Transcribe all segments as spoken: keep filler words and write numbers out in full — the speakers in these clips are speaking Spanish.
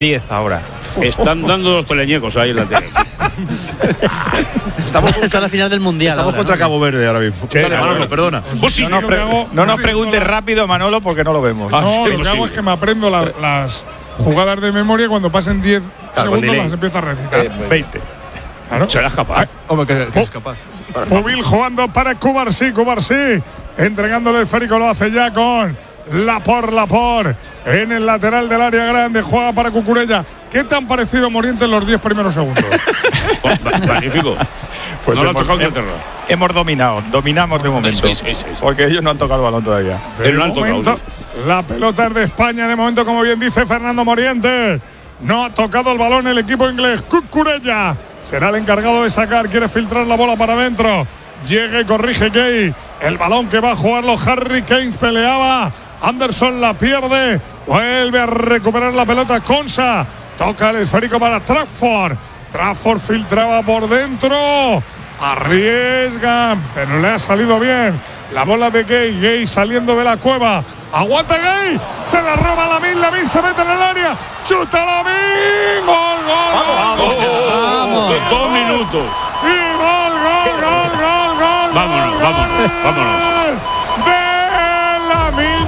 diez ahora. Están dando los teleñecos ahí en la tele. Estamos Está en la final del Mundial. Estamos ahora, contra ¿no? Cabo Verde ahora mismo. Sí, Dale, Manolo, claro. perdona. Pues sí, No nos, pre- hago- no nos sí, preguntes no, rápido, Manolo, porque no lo vemos. Ah, No, sí, lo que sí. hago es que me aprendo la- las jugadas de memoria y cuando pasen diez con segundos delay. las empiezo a recitar. veinte. Claro. serás capaz. Hombre, que, que es capaz. Pubil jugando para Cubarsí, Cubarsí entregándole el esférico, lo hace ya con Lapor, Lapor en el lateral del área grande, juega para Cucurella. ¿Qué te han parecido Morientes los diez primeros segundos? Magnífico. Pues no lo ha hemos, tocado hem- Inglaterra. hemos dominado, dominamos de momento. Sí, sí, sí, sí. Porque ellos no han tocado el balón todavía. De Pero lo han momento, tocado. la pelota es de España. De momento, como bien dice Fernando Morientes, no ha tocado el balón el equipo inglés. Cucurella será el encargado de sacar. Quiere filtrar la bola para adentro. Llega y corrige Gay. El balón que va a jugarlo Harry Kane peleaba. Anderson la pierde. Vuelve a recuperar la pelota Konsa. Toca el esférico para Trafford. Trafford filtraba por dentro. Arriesgan, pero le ha salido bien. La bola de Gay. Gay saliendo de la cueva. Aguanta Gay. Se la roba Lamin. Lamin se mete en el área. Chuta Lamin. Gol, gol, gol. Oh, gol. dos minutos. Y gol, gol, gol, gol, gol. Vámonos, gol, vámonos, gol vámonos. De Lamin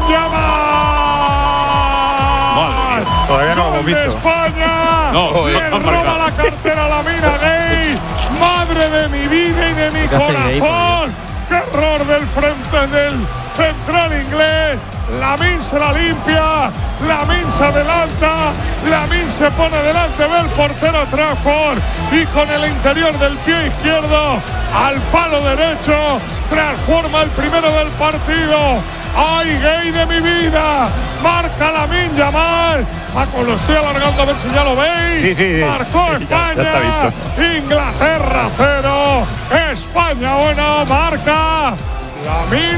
Yamal. Madre mía. Todavía no lo hemos Gol de visto. España. No, Le no han roba marcado. la cartera la mina Gay. Madre de mi vida y de mi ¿Qué hace Gay, por corazón. Qué error del frente del central inglés. Lamin se la limpia. Lamin se adelanta. Lamin se pone delante del portero Trafford. Y con el interior del pie izquierdo al palo derecho transforma el primero del partido. ¡Ay, Gay de mi vida! Marca Lamin Yamal. Paco, lo estoy alargando a ver si ya lo veis. Sí, sí, sí. Marcó Sí, ya- ya está España. Inglaterra cero. España uno. Marca Lamin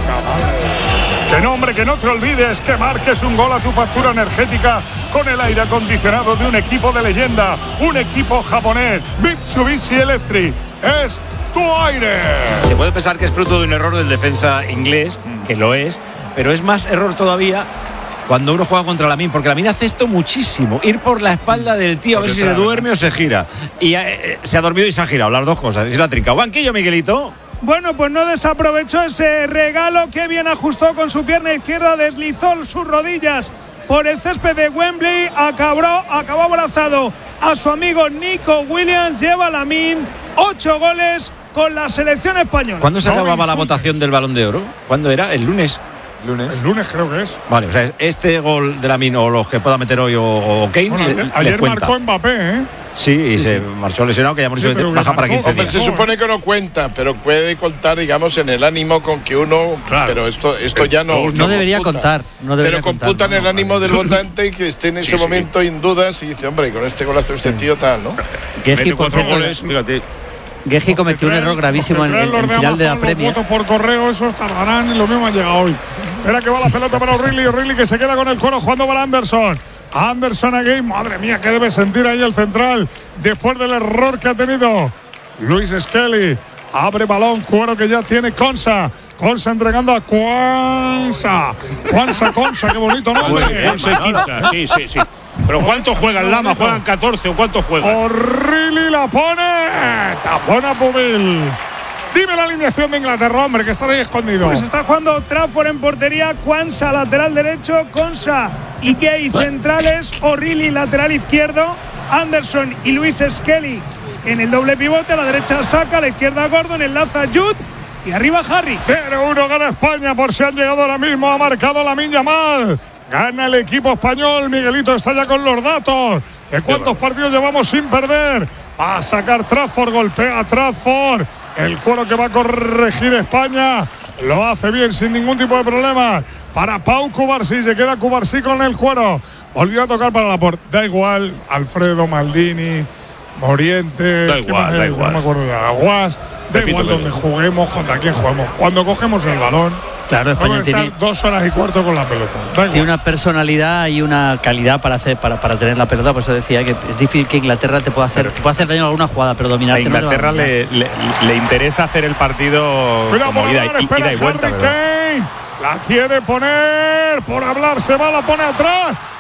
Yamal. Que no, hombre, que no te olvides que marques un gol a tu factura energética con el aire acondicionado de un equipo de leyenda. Un equipo japonés. Mitsubishi Electric. Es tu aire. Se puede pensar que es fruto de un error del defensa inglés, que lo es, pero es más error todavía cuando uno juega contra Lamin, porque Lamin hace esto muchísimo, ir por la espalda del tío a ver si se duerme o se gira. Y eh, se ha dormido y se ha girado, las dos cosas, y se la ha trincado. Banquillo, Miguelito. Bueno, pues no desaprovechó ese regalo, que bien ajustó con su pierna izquierda, deslizó sus rodillas por el césped de Wembley, acabó, acabó abrazado a su amigo Nico Williams, lleva Lamin ocho goles con la selección española. ¿Cuándo se No me acababa la insultes. votación del Balón de Oro? ¿Cuándo era? ¿El lunes? Lunes. El lunes creo que es. Vale, o sea, este gol de Lamin o los que pueda meter hoy o, o Kane, Bueno, le- ayer, les ayer cuenta. marcó Mbappé, ¿eh? Sí, y se marchó lesionado, que ya hemos Sí, dicho que pero que baja para marcó. quince Hombre, días. se supone que no cuenta, pero puede contar, digamos, en el ánimo con que uno. Claro. Pero esto, esto ya no. No debería computa. contar, no debería pero computa contar, en el no, ánimo del votante y que esté en ese Sí, sí. momento en dudas y dice, hombre, con este golazo este tío tal, ¿no? Geji, Mete por cuatro cierto, goles, fíjate. Geji cometió un error gravísimo en, Los que en, traen en los de final de la Amazon, los Premier. votos por correo, esos tardarán y lo mismo han llegado hoy. Espera que va la pelota para O'Reilly. O'Reilly que se queda con el cuero jugando para Anderson. Anderson again. Madre mía, qué debe sentir ahí el central después del error que ha tenido Luis Skelly. Abre balón, cuero que ya tiene Konsa. Konsa entregando a Kwanza. Kwanza, Konsa, qué bonito nombre. Once, quince, sí, sí, sí. Pero ¿cuántos juegan Lama? ¿Juegan catorce o cuántos juegan? O'Reilly la pone. Tapona Pubil. Dime la alineación de Inglaterra, hombre, que está ahí escondido. Pues está jugando Trafford en portería, Kwanza lateral derecho, Konsa y Gay centrales, O'Reilly lateral izquierdo, Anderson y Luis Skelly en el doble pivote, a la derecha Saka, a la izquierda Gordon, enlaza Jude y arriba Harry. cero uno gana España por si han llegado ahora mismo. Ha marcado Lamin Yamal. Gana el equipo español. Miguelito está ya con los datos de cuántos partidos llevamos sin perder. Va a sacar Trafford, golpea a Trafford. El cuero que va a corregir España. Lo hace bien sin ningún tipo de problema. Para Pau Cubarsí. Se queda Cubarsí con el cuero. Volvió a tocar para la puerta. Da igual. Alfredo Maldini. Morientes. Da ¿qué igual, más da es? igual. No me acuerdo de Aguas. Da Repito, igual pero- donde juguemos, contra quién juguemos. Cuando cogemos el balón. Claro, España Vamos a tiene, estar dos horas y cuarto con la pelota. Da igual. tiene una personalidad y una calidad para hacer para, para tener la pelota. Por eso decía que es difícil que Inglaterra te pueda hacer, te pueda hacer daño en alguna jugada, pero A dominarte no te va a Inglaterra dominar. le, le, le interesa hacer el partido Cuidado por como ida, hablar, y- espera ida y vuelta. Harry ¿verdad? Kane. La quiere poner, por hablar se va, la pone atrás.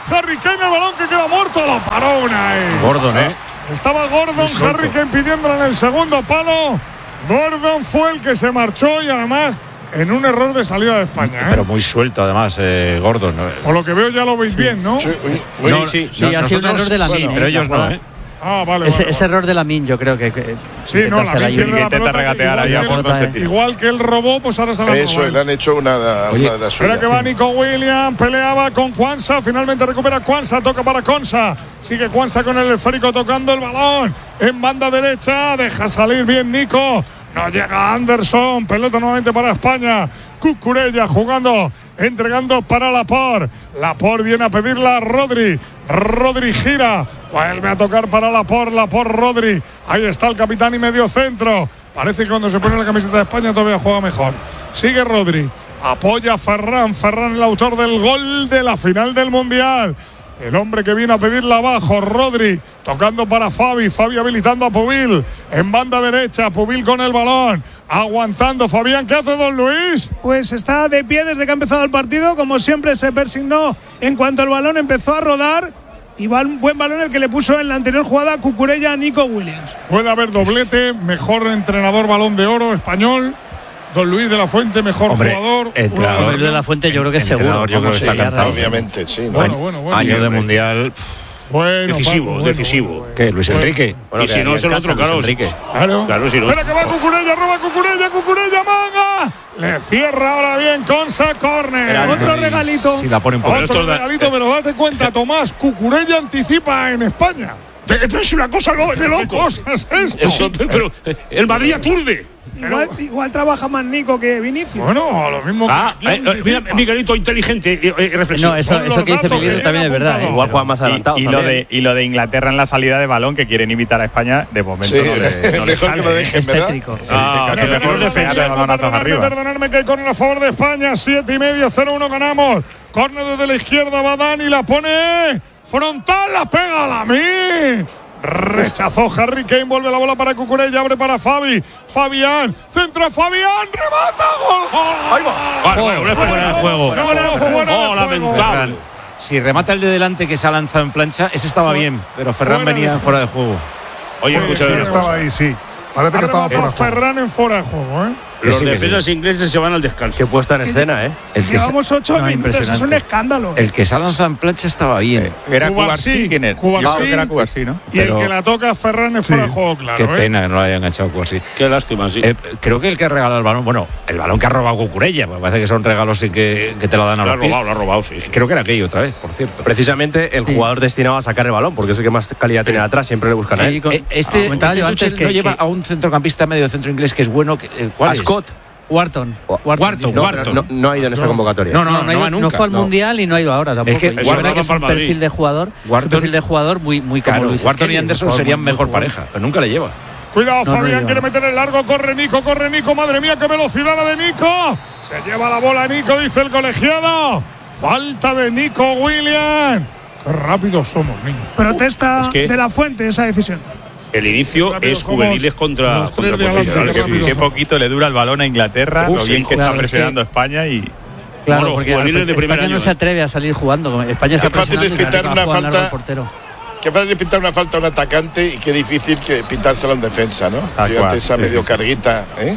Harry Kane, el balón que queda muerto, lo paró una. Gordon, ¿eh? Estaba Gordon, Harry Kane pidiéndolo en el segundo palo. Gordon fue el que se marchó y además en un error de salida de España. ¿eh? Pero muy suelto, además, eh, Gordon. Por lo que veo ya lo veis sí. bien, ¿no? Sí, uy, uy, No, Sí, no, ha sido un error de la bueno, Min, pero ¿eh? ellos no, ¿eh? Ah, vale, Ese, vale, ese vale. error de la Min, yo creo que. que Sí, no, la Min pierde la intenta pelota. regatear ahí a igual, Gordon, que, se tira. igual que él robó, pues ahora se la Eso, le han hecho una, Oye, una de las Espera suyas. que va Nico Williams, peleaba con Kwanza, finalmente recupera Kwanza, toca para Konsa, sigue Kwanza con el esférico tocando el balón en banda derecha, deja salir bien Nico, no llega Anderson, pelota nuevamente para España, Cucurella jugando, entregando para Laporte, Laporte viene a pedirla a Rodri, Rodri gira, vuelve a tocar para Laporte, Laporte Rodri, ahí está el capitán y medio centro. Parece que cuando se pone la camiseta de España todavía juega mejor. Sigue Rodri. Apoya a Ferran. Ferran, el autor del gol de la final del Mundial. El hombre que viene a pedirla abajo. Rodri tocando para Fabi. Fabi habilitando a Pubil. En banda derecha. Pubil con el balón. Aguantando. Fabián, ¿qué hace don Luis? Pues está de pie desde que ha empezado el partido. Como siempre se persignó en cuanto el balón empezó a rodar. Y va un buen balón el que le puso en la anterior jugada Cucurella a Nico Williams. Puede haber doblete, mejor entrenador Balón de Oro español. Don Luis de la Fuente, mejor Hombre, jugador. entrenador. Luis de la Fuente, yo creo que es seguro. Entrenador, yo creo que Vamos, está sería cantado. rarísimo. Obviamente, sí. ¿no? Bueno, bueno, bueno. Año de mundial. Bueno, Decisivo, Paco, bueno, decisivo. bueno, bueno. ¿Qué? ¿Luis Enrique? y si no es el otro, claro. Enrique. Claro. Claro, si no. Espera que va Cucurella, roba Cucurella, Cucurella, manga. Le cierra ahora bien Konsa, córner. Otro regalito. Si la ponen por Otro esto da- regalito, pero date cuenta, Tomás, Cucurella anticipa en España. Esto es una cosa lo- de ¿Qué loco. cosa es esto? Eso- Pero eh, el Madrid aturde. Igual, igual trabaja más Nico que Vinicius. Bueno, lo mismo Ah, que eh, eh, mira, Miguelito inteligente y eh, reflexivo. No, eso, Son eso los que dice datos Miguel que también es tiene verdad. apuntado. ¿eh? Igual juega más adelantado. Y, y lo de, y lo de Inglaterra en la salida de balón, que quieren imitar a España, de momento Sí, no le, no le mejor sale. que lo dejen, Es ¿verdad? tétrico. Ah, Casi sí, mejor mejor defensa defensa. de balonazos Perdonadme, arriba. perdonadme que hay córner a favor de España. Siete y medio, cero uno ganamos. Córner desde la izquierda, va Dani, la pone frontal, la pega a la mí. Rechazó Harry Kane, vuelve la bola para Cucurella, abre para Fabi. Fabián, centro Fabián, remata, gol, gol. Ahí va. Vale, bueno, no es Fuera de juego. No, no, fuera de Oh, juego. lamentable. Ferran, si remata el de delante que se ha lanzado en plancha, ese estaba bien, pero Ferran Fuera de venía juego. fuera de juego. Oye, escucha, Sí, una estaba cosa. ahí, sí. Parece que estaba fuera Ferran en fuera de juego, ¿eh? Los Sí, que defensas ingleses se van al descanso. Qué puesta en escena, ¿eh? El que, se, Llevamos ocho No, minutos, es un impresionante. escándalo. el que se ha lanzado en plancha estaba bien. ¿Era Cubarsí, Cubarsí? ¿Quién era? Yo Cubarsí. creo que era Cubarsí, ¿no? Y el Pero- que la toca a Ferran es fuera de juego, claro. Qué ¿eh? pena que no lo haya enganchado así. Qué lástima, sí. Eh, creo que el que ha regalado el balón, bueno, el balón que ha robado Cucurella, me parece que son regalos sin que, que te lo dan a lo ha los pies. robado, lo ha robado, sí. sí. Creo que era aquello otra vez, por cierto. Precisamente el jugador destinado a sacar el balón, porque es el que más calidad tiene atrás, siempre le buscan a Sí, él. con- Eh, este comentaba este yo antes Tuchel que- no lleva que- a un centrocampista medio centro inglés que es bueno. Que, eh, ¿Cuál A es? Scott. Wharton. Wharton, No, Wharton. no, no ha ido en esta convocatoria. No, no, No, no, no, ha ido- va no nunca. fue al No. Mundial y no ha ido ahora tampoco. que Y es Wharton verdad que es para un el Madrid. perfil de jugador, es un Wharton- perfil de jugador muy, muy como Claro, Luis Wharton y Enrique, Anderson un jugador serían muy- muy mejor jugador. pareja, pero nunca le lleva. Cuidado, No, no Fabián lleva. quiere meter el largo, corre Nico, corre Nico, madre mía, qué velocidad la de Nico. Se lleva la bola Nico, dice el colegiado. Falta de Nico Williams. Qué rápidos somos, niños. Protesta Es que- de la Fuente esa decisión. El inicio Rápido, es somos juveniles contra, los contra tres de adelante, profesionales. qué Sí, rápido. Qué poquito le dura el balón a Inglaterra, Uh, lo sí, bien que claro, está es presionando España y Claro, Bueno, porque juveniles de primer España año, no se eh. atreve a salir jugando. España está Qué fácil presionando es y pitar arriba una juega al largo falta. el portero. Qué fácil pitar una falta a un atacante y qué difícil que pitársela a un defensa, ¿no? Tal Fíjate cual, esa sí, medio sí. carguita, ¿eh?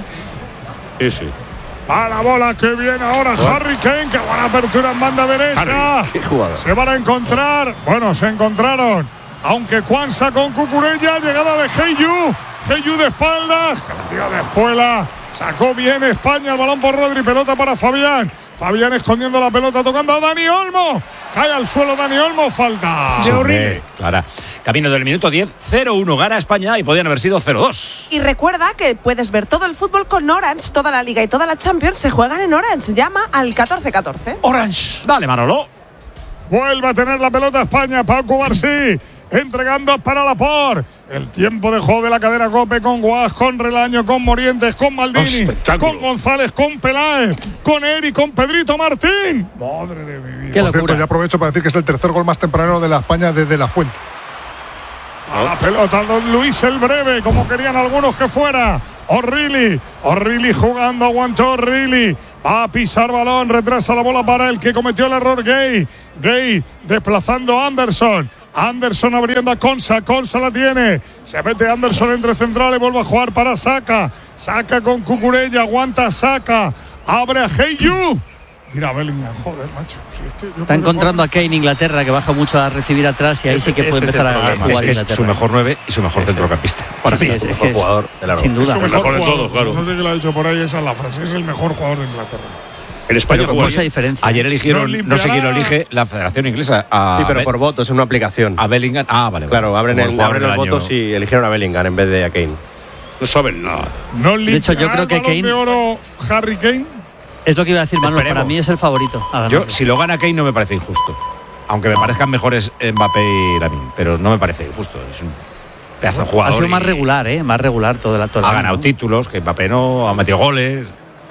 Sí, sí. A la bola que viene ahora Harry Kane, que buena apertura en banda derecha. Qué jugador. Se van a encontrar, bueno, se encontraron. Aunque Kwanza con Cucurella, llegada de Heyu. Heyu de espaldas, que la tira de espuela. Sacó bien España el balón por Rodri, pelota para Fabián. Fabián escondiendo la pelota, tocando a Dani Olmo. Cae al suelo Dani Olmo, falta. De Hombre, horrible. Clara. Camino del minuto diez, cero uno gana España y podían haber sido cero dos. Y recuerda que puedes ver todo el fútbol con Orange. Toda la Liga y toda la Champions se juegan en Orange. Llama al catorce catorce. Orange. Dale, Manolo. Vuelve a tener la pelota España, Pau Cubarsí. Entregando para Laporte. El tiempo de juego de la cadena Cope con Guas, con Relaño, con Morientes, con Maldini, Oh, espectáculo. con González, con Peláez, con Eri, con Pedrito Martín. Madre de mi vida. Qué Por cierto, locura. ya aprovecho para decir que es el tercer gol más temprano de la España desde la Fuente. A la pelota, don Luis el breve, como querían algunos que fuera. O'Reilly, O'Reilly jugando, aguantó O'Reilly. Va a pisar balón, retrasa la bola para el que cometió el error Gay. Gay desplazando a Anderson. Anderson abriendo a Konsa. Konsa la tiene. Se mete Anderson entre centrales. Vuelve a jugar para Saka. Saka con Cucurella. Aguanta Saka. Abre a Heyu. Tira Bellingham. Joder, macho. Si es que Está encontrando a Kane Inglaterra, que baja mucho a recibir atrás y ahí ese, sí que puede empezar a jugar es, es Inglaterra. su mejor nueve y su mejor ese. centrocampista. Para sí, mí es, es el es mejor es, jugador de la sin duda. es su mejor, mejor de jugador. todos, claro. No sé qué lo ha dicho por ahí, esa es la frase. Es el mejor jugador de Inglaterra. En España Pero con juega mucha bien. diferencia. Ayer eligieron, No no sé quién lo limpiará. elige, la Federación Inglesa. A Sí, pero Be- por votos, en una aplicación. a Bellingham. Ah, vale. Claro, vale. abren, Como el, jugador abren los del votos año. y eligieron a Bellingham en vez de a Kane. No saben nada. No De hecho, yo creo que el Balón Kane- de oro Harry Kane. Es lo que iba a decir Manuel, Esperemos. para mí es el favorito. a ganar. Yo, si lo gana Kane, no me parece injusto. Aunque me parezcan mejores Mbappé y Lamine, pero no me parece injusto. Es un pedazo de ha jugador. sido más y regular, ¿eh? Más regular todo el todo el Ha año, ganado ¿no? títulos, que Mbappé no, ha metido goles.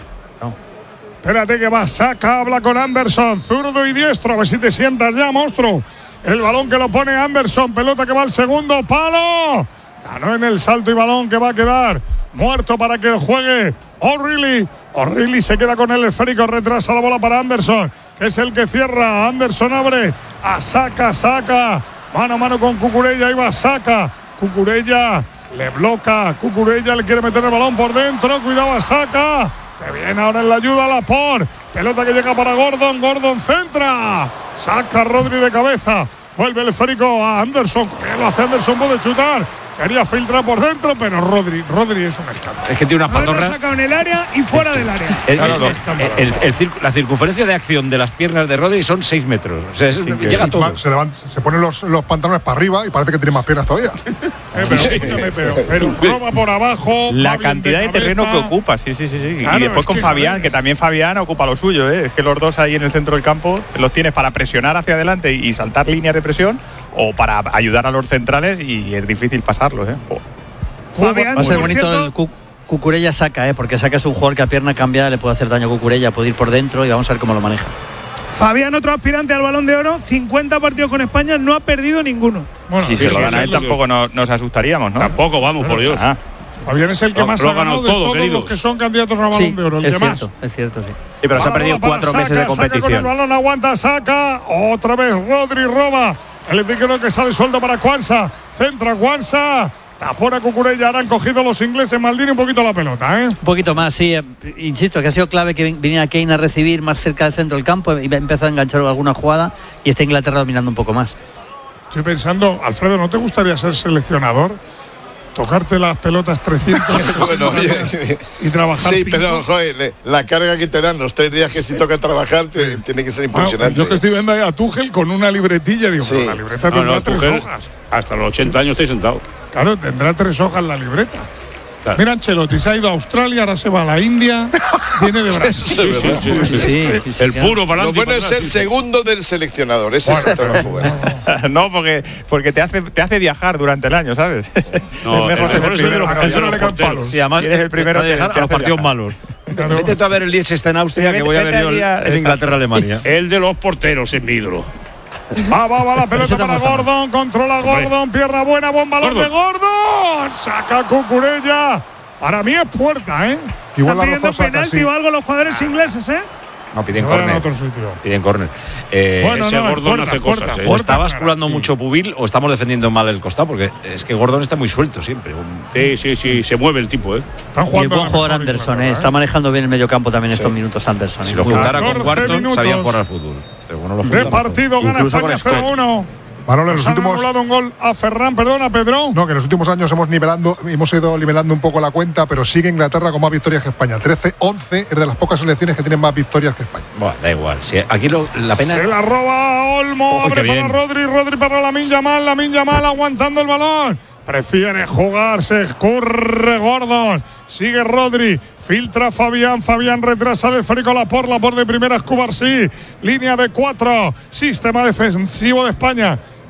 Espérate que va, Saka, habla con Anderson, zurdo y diestro, a ver si te sientas ya, monstruo. El balón que lo pone Anderson, pelota que va al segundo palo. Ganó en el salto y balón que va a quedar muerto para que juegue O'Reilly. O'Reilly se queda con el esférico, retrasa la bola para Anderson, que es el que cierra. Anderson abre a Saka, Saka, mano a mano con Cucurella, ahí va Saka. Cucurella le bloca, Cucurella le quiere meter el balón por dentro, cuidado a Saka. Que viene ahora en la ayuda a Laporte. Pelota que llega para Gordon. Gordon centra. Saca Rodri de cabeza. Vuelve el esférico a Anderson. Bien lo hace Anderson, puede chutar. Quería filtrar por dentro, pero Rodri, Rodri es un escándalo. Es que tiene unas Rodri lo ha patorras. sacado en el área y fuera del área. El- Claro, el- lo escándalo. el- el circu- la circunferencia de acción de las piernas de Rodri son seis metros. O sea, es- llega a todo. Se, levan- se ponen los, los pantalones para arriba y parece que tiene más piernas todavía. Eh, pero, escúchame, pero, pero roba por abajo. La va bien cantidad de, terreno que cabeza. ocupa, sí, sí, sí. sí. Claro, y después es con que, Fabián, joder. que también Fabián ocupa lo suyo, ¿eh? Es que los dos ahí en el centro del campo los tienes para presionar hacia adelante y saltar líneas de presión o para ayudar a los centrales y es difícil pasarlos, ¿eh? Oh. Fabián, Va a ser por bonito cierto, el Cu- Cucurella Saka, ¿eh? Porque Saka es un jugador que a pierna cambiada le puede hacer daño a Cucurella, puede ir por dentro y vamos a ver cómo lo maneja. Fabián, otro aspirante al Balón de Oro, cincuenta partidos con España, no ha perdido ninguno. Bueno, Si sí, se lo sí, dan a sí, él es lo que- tampoco nos, nos asustaríamos, ¿no? Tampoco, vamos, por Dios. Ah. Fabián es el que Lo- más lo ha ha ganado ganado de todo, todos queridos. los que son candidatos a Balón Sí, de Oro. El es que más. cierto, es cierto, sí. Sí, pero se ha Ahora perdido va para cuatro Saka, meses de Saka con el competición. balón, aguanta, saca. Otra vez Rodri roba. El creo que sale suelto para Kwanza. Centra Kwanza. Tapona Cucurella. Ahora han cogido los ingleses. Maldini un poquito la pelota, ¿eh? Un poquito más, sí. eh, Insisto, que ha sido clave que vin- viniera Kane a recibir más cerca del centro del campo y empezó a enganchar alguna jugada y está Inglaterra dominando un poco más. Estoy pensando, Alfredo, ¿no te gustaría ser seleccionador? Tocarte las pelotas trescientos Bueno, oye, y trabajar. sí, cinco. pero joder, le- la carga que te dan los tres días que sí toca trabajar te- tiene que ser Bueno, impresionante. yo que estoy viendo ahí a Tuchel con una libretilla, digo, Sí. pero la libreta No, tendrá no, tres Tuchel, hojas. hasta los ochenta años estoy sentado. Claro, tendrá tres hojas la libreta. Claro. Mira, Ancelotti se ha ido a Australia, ahora se va a la India, viene de Brasil. Eso es verdad. Sí, sí, sí. Sí, sí, sí, El claro. puro para Lo adelante y bueno para es ser atrás, sí. segundo del seleccionador. Ese es el tema bueno. no, porque, porque te hace te hace viajar durante el año, ¿sabes? No, es mejor el ser mejor el es el de primero. los A porteros. eso no le caen porteros. palos. Sí, además, Si eres el primero, te te- dejar te a los hace partidos viajar. malos. Claro. Vete tú a ver el Liechtenstein en Austria, Vete- que voy a vete ver yo el, allí a- el exacto. Inglaterra-Alemania. El de los porteros en Midro. Va, va, va la pelota Eso para tampoco está Gordon, controla Hombre. Gordon, pierna buena, buen balón Gordon. de Gordon. Saca Cucurella. Para mí es puerta, ¿eh? Igual Están la pidiendo rozó Saka, penalti sí. o algo los jugadores ingleses, ¿eh? No, piden Se van a córner. otro sitio. Piden córner. Eh, Bueno, ese no, es Gordon puerta, hace puerta, cosas, ¿eh? o puerta está clara, basculando sí. mucho Pubil o estamos defendiendo mal el costado, porque es que Gordon está muy suelto siempre. Sí, sí, sí, se mueve el tipo, ¿eh? Están Y el jugando buen la jugador mejor Anderson, Inglaterra, ¿eh? Está manejando bien el medio campo también Sí. estos minutos Anderson. ¿eh? Si lo Muy juntara con catorce Cuarto, minutos. sabían jugar al fútbol. Pero bueno, lo De juntan mejor. partido gana Incluso con España cero uno. Manolo, en Nos los han últimos, anulado un gol a Ferran, perdona, Pedro. no, que en los últimos años hemos nivelando, hemos ido nivelando un poco la cuenta, pero sigue Inglaterra con más victorias que España. trece once es de las pocas selecciones que tienen más victorias que España. Bueno, da igual. Si aquí lo- la pena Se la roba Olmo, Uy, abre qué para bien. Rodri, Rodri para Lamine Yamal, Lamine Yamal aguantando el balón. Prefiere jugar, se escurre Gordon. Sigue Rodri, filtra Fabián, Fabián retrasa el esférico Laporte, Laporte de primera, Escubar sí. Línea de cuatro, sistema defensivo de España.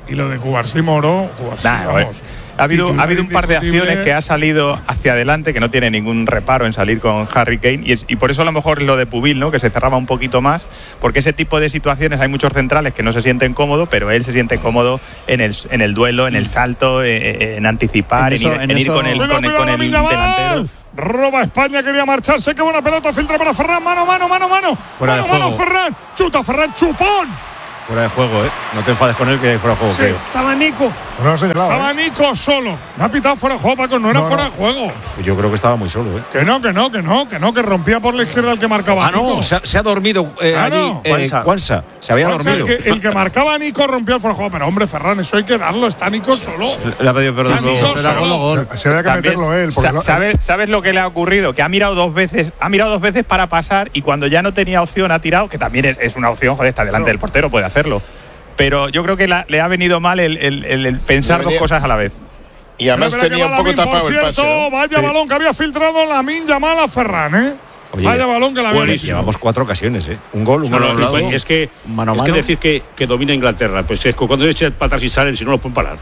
Y lo de Cubarsí Moro, Cubarsí, Nah, vamos. Ha habido, Titular ha habido un par de indiscutible. acciones que ha salido hacia adelante, que no tiene ningún reparo en salir con Harry Kane, y, es, y por eso a lo mejor lo de Pubil, ¿no? Que se cerraba un poquito más, porque ese tipo de situaciones hay muchos centrales que no se sienten cómodos, pero él se siente cómodo en el, en el duelo, en el salto, en, en anticipar, en, En eso- ir, en en ir eso- con el, Cuidado, con el, cuidado, con el Lamine Yamal. delantero. Roba España, quería marcharse. Qué buena pelota, filtra para Ferran. Mano, mano, mano, mano. Fuera de mano, mano, juego. Ferran. Chuta, Ferran, chupón. Fuera de juego, ¿eh? No te enfades con él, que fuera de juego, Sí, creo. estaba Nico. No lo he señalado. Estaba ¿eh? Nico solo. Me ha pitado fuera de juego, Paco. No era No, fuera no. de juego. Yo creo que estaba muy solo, ¿eh? Que no, que no, que no, que no, que rompía por la izquierda el que marcaba Ah, a Nico. no, se ha, se ha dormido eh, Ah, allí. no. eh, Cuansa. Cuansa. Se había Juanse, el dormido. que, el que marcaba a Nico rompía el fuera de juego. Pero hombre, Ferran, eso hay que darlo. Está Nico solo. Le ha pedido perdón. Está Nico luego. Era gol o solo. gol. Se había que También, meterlo él. Porque sa- lo- ¿sabes, ¿Sabes lo que le ha ocurrido? Que ha mirado dos veces, ha mirado dos veces para pasar, y cuando ya no tenía opción ha tirado, que también es, es una opción, joder, está delante del portero, puede hacerlo. Pero yo creo que la- le ha venido mal el, el- el- el pensar Le dos venía- cosas a la vez. Y además Espera, tenía que un va poco Lamine, tapado por el pase. cierto, ¿no? Vaya Sí. balón que había filtrado Lamine Yamal a Ferran, ¿eh? Oye, Vaya balón que la había buenísimo. metido. Llevamos cuatro ocasiones, ¿eh? Un gol, un No, gol no, anulado. sí, es que, mano a es que mano. decir que, que domina Inglaterra, pues es que cuando echen para atrás y salen, si no lo pueden parar.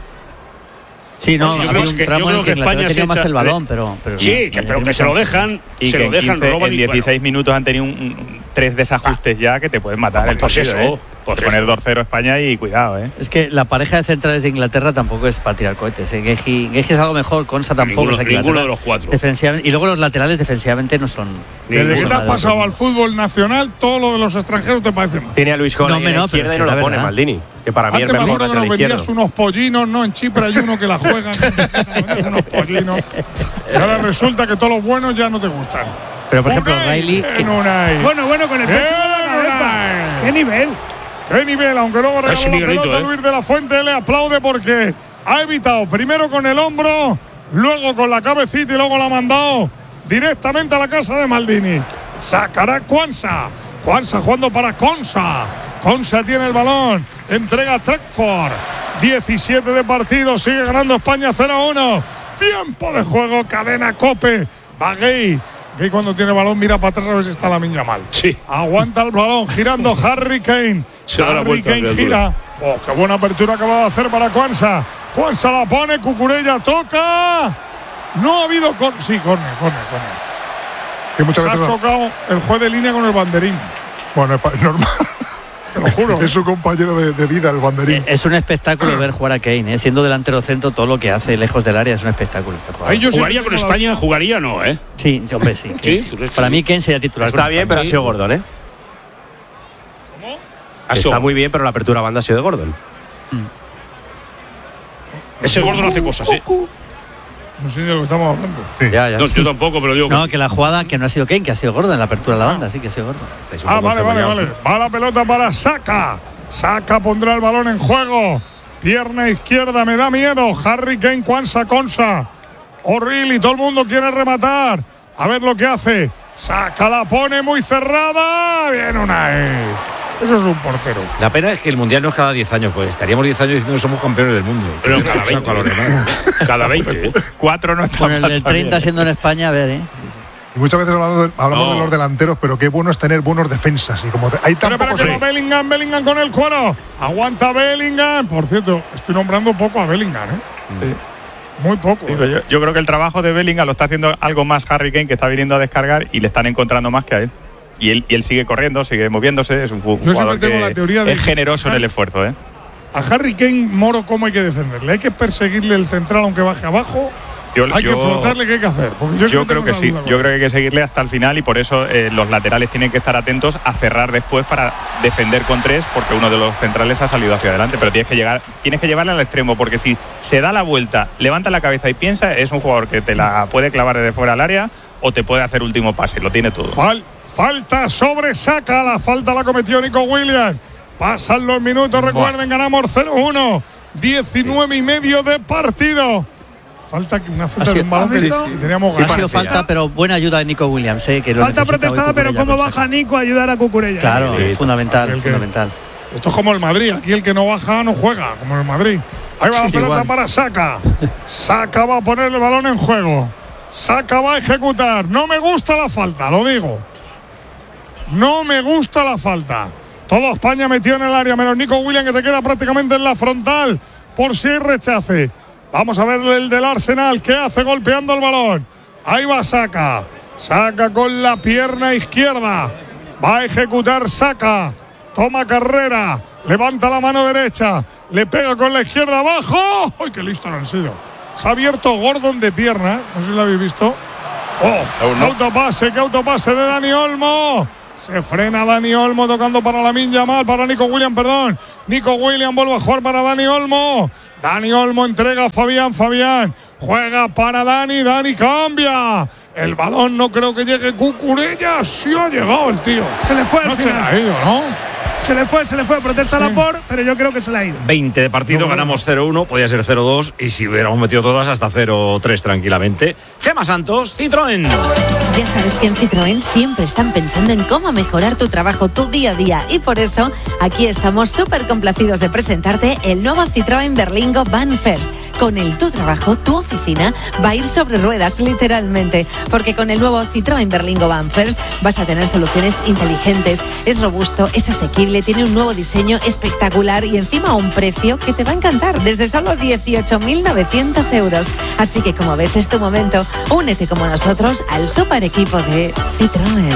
Sí, no, Sí, yo ha creo habido un que- tramo yo en creo el que que Inglaterra España se tenía más echa- el balón, pero, pero Sí, que, pero que se lo dejan, Y se que lo en, dejan, quince, roban en y- dieciséis minutos han tenido un, un- tres desajustes ya que te pueden matar el Pues partido. eso, ¿eh? pues Te poner eso. dos cero España y cuidado, ¿eh? Es que la pareja de centrales de Inglaterra tampoco es para tirar cohetes. ¿eh? Geji, Geji es algo mejor, Consa tampoco. Ninguno- o sea que ninguno Inglaterra de los cuatro. defensivamente- y luego los laterales defensivamente no son. Desde Ninguno. que te has de pasado otro al fútbol nacional, todo lo de los extranjeros te parece mal. Tiene a Luis Con No, ahí en la no, pero izquierda y es no que lo es pone, verdad. Maldini. Que para mí Antes es me mejor acuerdo que nos lateral vendías izquierdo. unos pollinos, ¿no? En Chipre hay uno que la juega. Nos vendías unos pollinos. Y ahora resulta que todos los buenos ya no te gustan. Pero por ejemplo, Unai, Riley. bien, que- Unai. Bueno, bueno, con el pecho Bien, en la cabeza. Unai. ¿Qué nivel? Qué nivel, aunque luego regaló Casi la Miguelito, pelota, ¿eh? Luis de la Fuente le aplaude porque ha evitado primero con el hombro, luego con la cabecita y luego la ha mandado directamente a la casa de Maldini. Sacará Cuansa. Cuansa jugando para Consa. Consa tiene el balón. Entrega a Trekford. diecisiete de partido. Sigue ganando España cero a uno. Tiempo de juego. Cadena Cope. Va Gay. Gay cuando tiene el balón mira para atrás a ver si está la miña mal. Sí. Aguanta el balón. Girando Harry Kane. Se da la Harry vuelta Kane al gira. Oh, qué buena apertura acaba de hacer para Cuansa. Cuansa la pone. Cucurella toca. No ha habido con. Sí, corner, corner, corner. que muchas Se ha veces no- chocado el juez de línea con el banderín. Bueno, es pa- es normal. Te lo juro. Es su compañero de, de vida, el banderín. Eh, Es un espectáculo ver jugar a Kane, ¿eh? Siendo delantero centro, todo lo que hace lejos del área es un espectáculo. Este jugador. Ahí yo sí ¿Jugaría que con tengo la España? duda. ¿Jugaría? No, ¿eh? Sí, hombre, sí. Kane Sí, sí. tú crees que Para sí. mí, Kane sería titular. Está con bien, pero ha España. sido Gordon, ¿eh? Ha Está sido- muy bien, pero la apertura a banda ha sido de Gordon. Ese gordo no hace cosas, ¿eh? No sé de lo que estamos hablando. Sí. Ya, ya. No, yo tampoco, pero digo que No, sí. que la jugada que no ha sido Kane, que ha sido Gordon en la apertura de la banda, sí que ha sido Gordon. Estáis un Ah, poco vale, vale, enceballados. vale. Va la pelota para Saka. Saka pondrá el balón en juego. Pierna izquierda, me da miedo. Harry Kane, Cuansa, Consa. O'Reilly, todo el mundo quiere rematar. A ver lo que hace. Saka la pone muy cerrada. Bien, Unai. Eso es un portero. La pena es que el mundial no es cada diez años, pues estaríamos diez años diciendo que somos campeones del mundo. Pero cada Saca veinte. los demás. Cada veinte, ¿eh? Cuatro no está Con el mal del también, treinta ¿eh? siendo en España, a ver, ¿eh? Y muchas veces hablamos, de, hablamos No. de los delanteros, pero qué bueno es tener buenos defensas. Y como te- hay tan Espera, espera, pocos. que va Bellingham, Bellingham con el cuero. Aguanta Bellingham. Por cierto, estoy nombrando poco a Bellingham, ¿eh? Muy poco. Digo, yo, yo creo que el trabajo de Bellingham lo está haciendo algo más Harry Kane, que está viniendo a descargar, y le están encontrando más que a él. Y él, y él sigue corriendo, sigue moviéndose. Es un ju- siempre jugador tengo que la teoría de es que- generoso en el esfuerzo, ¿eh? A Harry Kane, Moro, ¿cómo hay que defenderle? ¿Hay que perseguirle el central aunque baje abajo? Yo, ¿Hay que yo- flotarle? ¿Qué hay que hacer? Porque Yo siempre creo tengo que esa sí, duda con yo él. creo que hay que seguirle hasta el final, y por eso eh, los laterales tienen que estar atentos a cerrar después para defender con tres, porque uno de los centrales ha salido hacia adelante, pero tienes que llegar, tienes que llevarle al extremo, porque si se da la vuelta, levanta la cabeza y piensa, es un jugador que te la puede clavar desde fuera del área o te puede hacer último pase, lo tiene todo. Fal- falta sobre Saka, la falta la cometió Nico Williams. Pasan los minutos, recuerden, ganamos cero uno. diecinueve y medio de partido. Falta que- una falta Ha de sido- un balón ¿has que, visto? que teníamos Ha ganas. sido falta, pero buena ayuda de Nico Williams, ¿eh? Que lo Falta necesitaba protestada, hoy pero Cucurella cómo con baja Saka. Nico a ayudar a Cucurella. Claro, Sí, fundamental, aquel que- fundamental. Esto es como el Madrid. Aquí el que no baja no juega, como en el Madrid. Ahí va la Sí, pelota igual. para Saka. Saka va a poner el balón en juego. Saka va a ejecutar. No me gusta la falta, lo digo. No me gusta la falta. Todo España metió en el área, menos Nico Williams, que se queda prácticamente en la frontal. por si hay rechace. Vamos a ver el del Arsenal, ¿qué hace golpeando el balón? Ahí va Saka. Saka con la pierna izquierda. Va a ejecutar Saka. Toma carrera. Levanta la mano derecha. Le pega con la izquierda abajo. ¡Ay, qué listo han sido! Se ha abierto Gordon de pierna. No sé si lo habéis visto. ¡Oh! ¡Qué autopase! ¡Qué autopase de Dani Olmo! Se frena Dani Olmo tocando para Lamine Yamal, para Nico Williams, perdón. Nico Williams vuelve a jugar para Dani Olmo. Dani Olmo entrega a Fabián, Fabián juega para Dani, Dani cambia. El balón no creo que llegue Cucurella. Sí ha llegado el tío. Se le fue al no final. se le ha ido, ¿no? Se le fue, se le fue. Protesta sí. Laporte, pero yo creo que se le ha ido. veinte de partido, no, ganamos cero uno, podía ser cero dos y si hubiéramos metido todas hasta cero tres tranquilamente. Gema Santos, Citroën. Ya sabes que en Citroën siempre están pensando en cómo mejorar tu trabajo, tu día a día, y por eso aquí estamos súper complacidos de presentarte el nuevo Citroën Berlingo Van First. Con el tu trabajo, tu oficina va a ir sobre ruedas, literalmente, porque con el nuevo Citroën Berlingo Van First vas a tener soluciones inteligentes, es robusto, es asequible, tiene un nuevo diseño espectacular y encima a un precio que te va a encantar, desde solo dieciocho mil novecientos euros. Así que como ves, es tu momento. Únete como nosotros al super equipo de Citroën.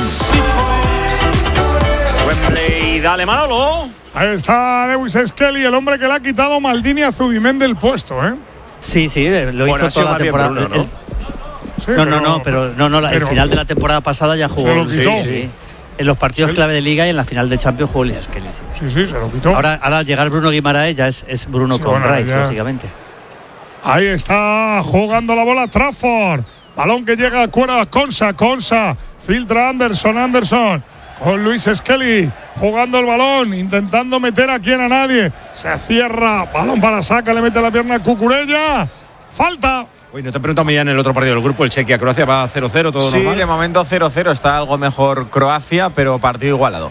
Wembley, dale Manolo. Ahí está Lewis Skelly, el hombre que le ha quitado Maldini a Zubimendi del puesto, ¿eh? Sí, sí, lo bueno, hizo toda la temporada. Bruno, ¿no? Sí, no, no, no, pero no, no, pero, el final de la temporada pasada ya jugó. Se lo quitó. Sí, sí. En los partidos Sí. clave de Liga y en la final de Champions jugó Lewis Skelly. Sí. Sí, sí, se lo quitó. Ahora, ahora al llegar Bruno Guimaraes ya es, es Bruno Sí, con bueno, Rice, ya. lógicamente. Ahí está jugando la bola Trafford. Balón que llega a cuerda Consa, Consa. Filtra Anderson, Anderson. Con Luis Skelly jugando el balón, intentando meter a quien a nadie. Se cierra, balón para Saka, le mete la pierna a Cucurella. Falta. Uy, no te preguntamos ya en el otro partido del grupo, el Chequia-Croacia va cero cero, todo sí, normal. Sí, de momento cero cero, está algo mejor Croacia, pero partido igualado.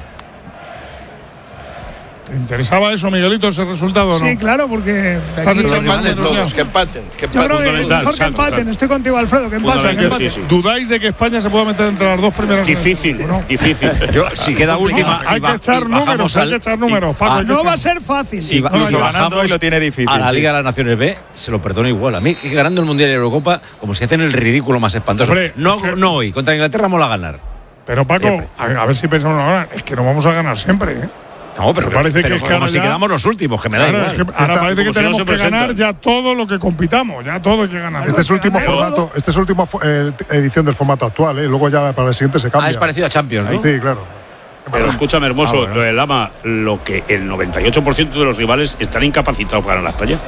¿Te interesaba eso, Miguelito, ese resultado o no? Sí, claro, porque. Están que empaten todos, que empaten. Que Yo creo empaten. que mejor que empaten. Estoy contigo, Alfredo, que empaten. Que empaten. Sí, sí. ¿Dudáis de que España se pueda meter entre las dos primeras? Difícil, ¿no? difícil. Yo, si queda última, Hay y ba- que echar y bajamos números, al- hay que echar números. Paco, Ah, hay que No echar- va a ser fácil. Si, ba- No, si no, ganando bajamos hoy lo tiene difícil. a la sí. Liga de las Naciones B, se lo perdono igual. A mí, que ganando el Mundial y la Eurocopa, como si hacen el ridículo más espantoso. Hombre, no, es que- no hoy, contra Inglaterra vamos a ganar. Pero Paco, Siempre. a, a ver si pensamos ahora, es que no vamos a ganar siempre, ¿eh? No, pero, Pero parece pero que es que como ahora si ya- quedamos los últimos, que me da Claro, igual. es que ahora parece que como si tenemos no que se ganar presenta. ya todo lo que compitamos, ya todo hay que ganar. Este es el último Pero- formato, este es la última fo- eh, edición del formato actual, ¿eh? Luego ya para el siguiente se cambia. Ah, es parecido a Champions, ¿no? Sí, claro. Pero escúchame, hermoso, Ah, bueno. lo de Lama, lo que el noventa y ocho por ciento de los rivales están incapacitados para ganar la España.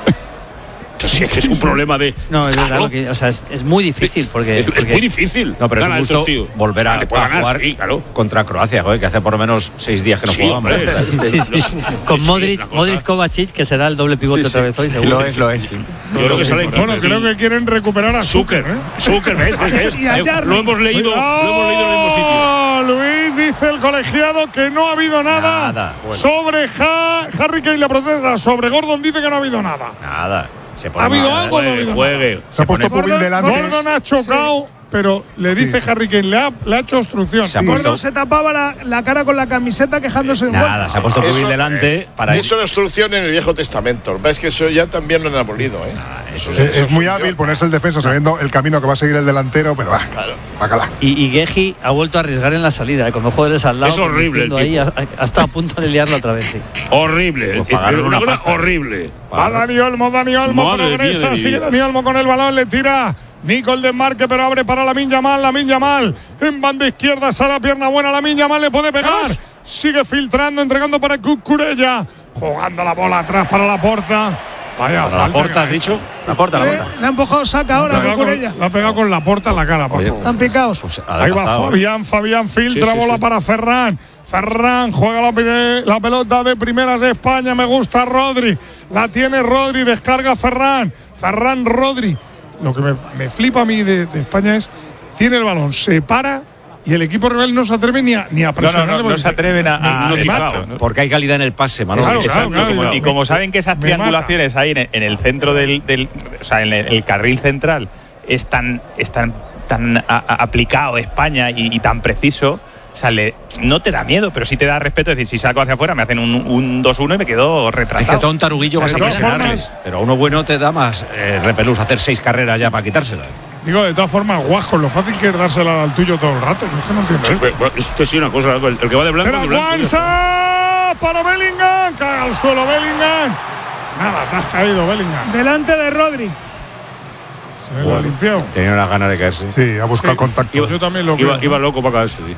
O sea, si es que es un problema de. No, es Claro. verdad, lo que- o sea, es, es muy difícil porque. Es, es porque- muy difícil. No, pero es un ganar a gusto estos tíos. volver a, Te puede a ganar, jugar sí, claro. contra Croacia, joder, que hace por lo menos seis días que no Sí, jugamos. hombre. Sí, sí. Con Sí, Modric, es una cosa. Modric Kovacic, que será el doble pivote otra vez hoy, seguro. Lo es, lo es. Sí. Yo creo que sale. Bueno, creo que quieren recuperar a Zucker, Zucker, ¿eh? Zucker, ¿ves? ¿ves? ¿ves? Y a Eh, Jarni. Lo hemos leído, lo hemos leído en el mismo sitio. ¡Oh! Luis dice el colegiado que no ha habido nada, Nada, bueno. sobre ha Harry Kane, la protesta. Sobre Gordon dice que no ha habido nada. Nada. Se pone ¿Ha habido mal. algo o no ha habido Juegue, nada? juegue. Se ha puesto pone- Pubil delante. Gordon ha chocado, pero le dice Harry Kane, le ha, le ha hecho obstrucción. Se ha Sí. puesto- Gordon se tapaba la, la cara con la camiseta quejándose de un Nada, se ha puesto Eso- Pubil delante para Eso es instrucción en el Viejo Testamento. Ves que eso ya también lo han abolido, ¿eh? eso Es, es muy hábil ponerse el defensa sabiendo el camino que va a seguir el delantero, pero va, Claro. bacala. Y, y Geji ha vuelto a arriesgar en la salida, ¿eh? Con dos jugadores al lado. Es horrible el conduciendo ahí, tipo. ha, ha estado a punto de liarlo otra vez, sí. Horrible. Pues Eh, pagaron una una cosa pasta. horrible. Va Dani Olmo, Dani Olmo Madre progresa, mía de sigue vida. Dani Olmo con el balón, le tira Nico el desmarque, pero abre para Lamine Yamal, Lamine Yamal en banda izquierda, sale la pierna buena, Lamine Yamal le puede pegar, sigue filtrando, entregando para Cucurella, jugando la bola atrás para la porta. Vaya, Para la falta porta, que has ha dicho. hecho. La porta, la Eh, porta. Le ha empujado Saka La ha ahora, pegado Cucurella. con, la ha pegado con la porta en la cara, por Oye, favor. Están picados. Pues Ahí va adelgazado, ¿eh? Fabián, Fabián filtra Sí, sí, bola sí. para Ferran. Ferran juega la, pe- la pelota de primeras de España. Me gusta Rodri. La tiene Rodri, descarga Ferran. Ferran Rodri. Lo que me, me flipa a mí de, de España es, tiene el balón, se para y el equipo rival no se atreve ni a, ni a No, no, presionarle. no, no porque se atreven a, me- a- me exacto, mata. ¿no? Porque hay calidad en el pase, Manolo. Claro, claro, Exacto, claro, como- yo- y como saben que esas me triangulaciones ahí en el, en el centro del, del- o sea, en el, el carril central es tan, es tan, tan a- a- aplicado España y, y tan preciso, sea, le, no te da miedo, pero sí te da respeto. Es decir, si saco hacia afuera, me hacen un, un dos uno y me quedo retrasado. Es que todo un taruguillo O sea, vas a de todas presionarles. formas- Pero a uno bueno te da más eh, repelús hacer seis carreras ya para quitársela. Digo, de todas formas, Guasco, lo fácil que es dársela al tuyo todo el rato. Yo es que no entiendo Sí, esto. bueno, esto sí una cosa, el, el que va de blanco Era de blanco. Guansa para Bellingham. Cae al suelo Bellingham. Nada, te has caído, Bellingham. Delante de Rodri. Se lo limpió. Tenía unas ganas de caerse. Sí, a buscar Sí. contacto. Iba- Yo también lo Iba, creo. iba loco para caerse, sí.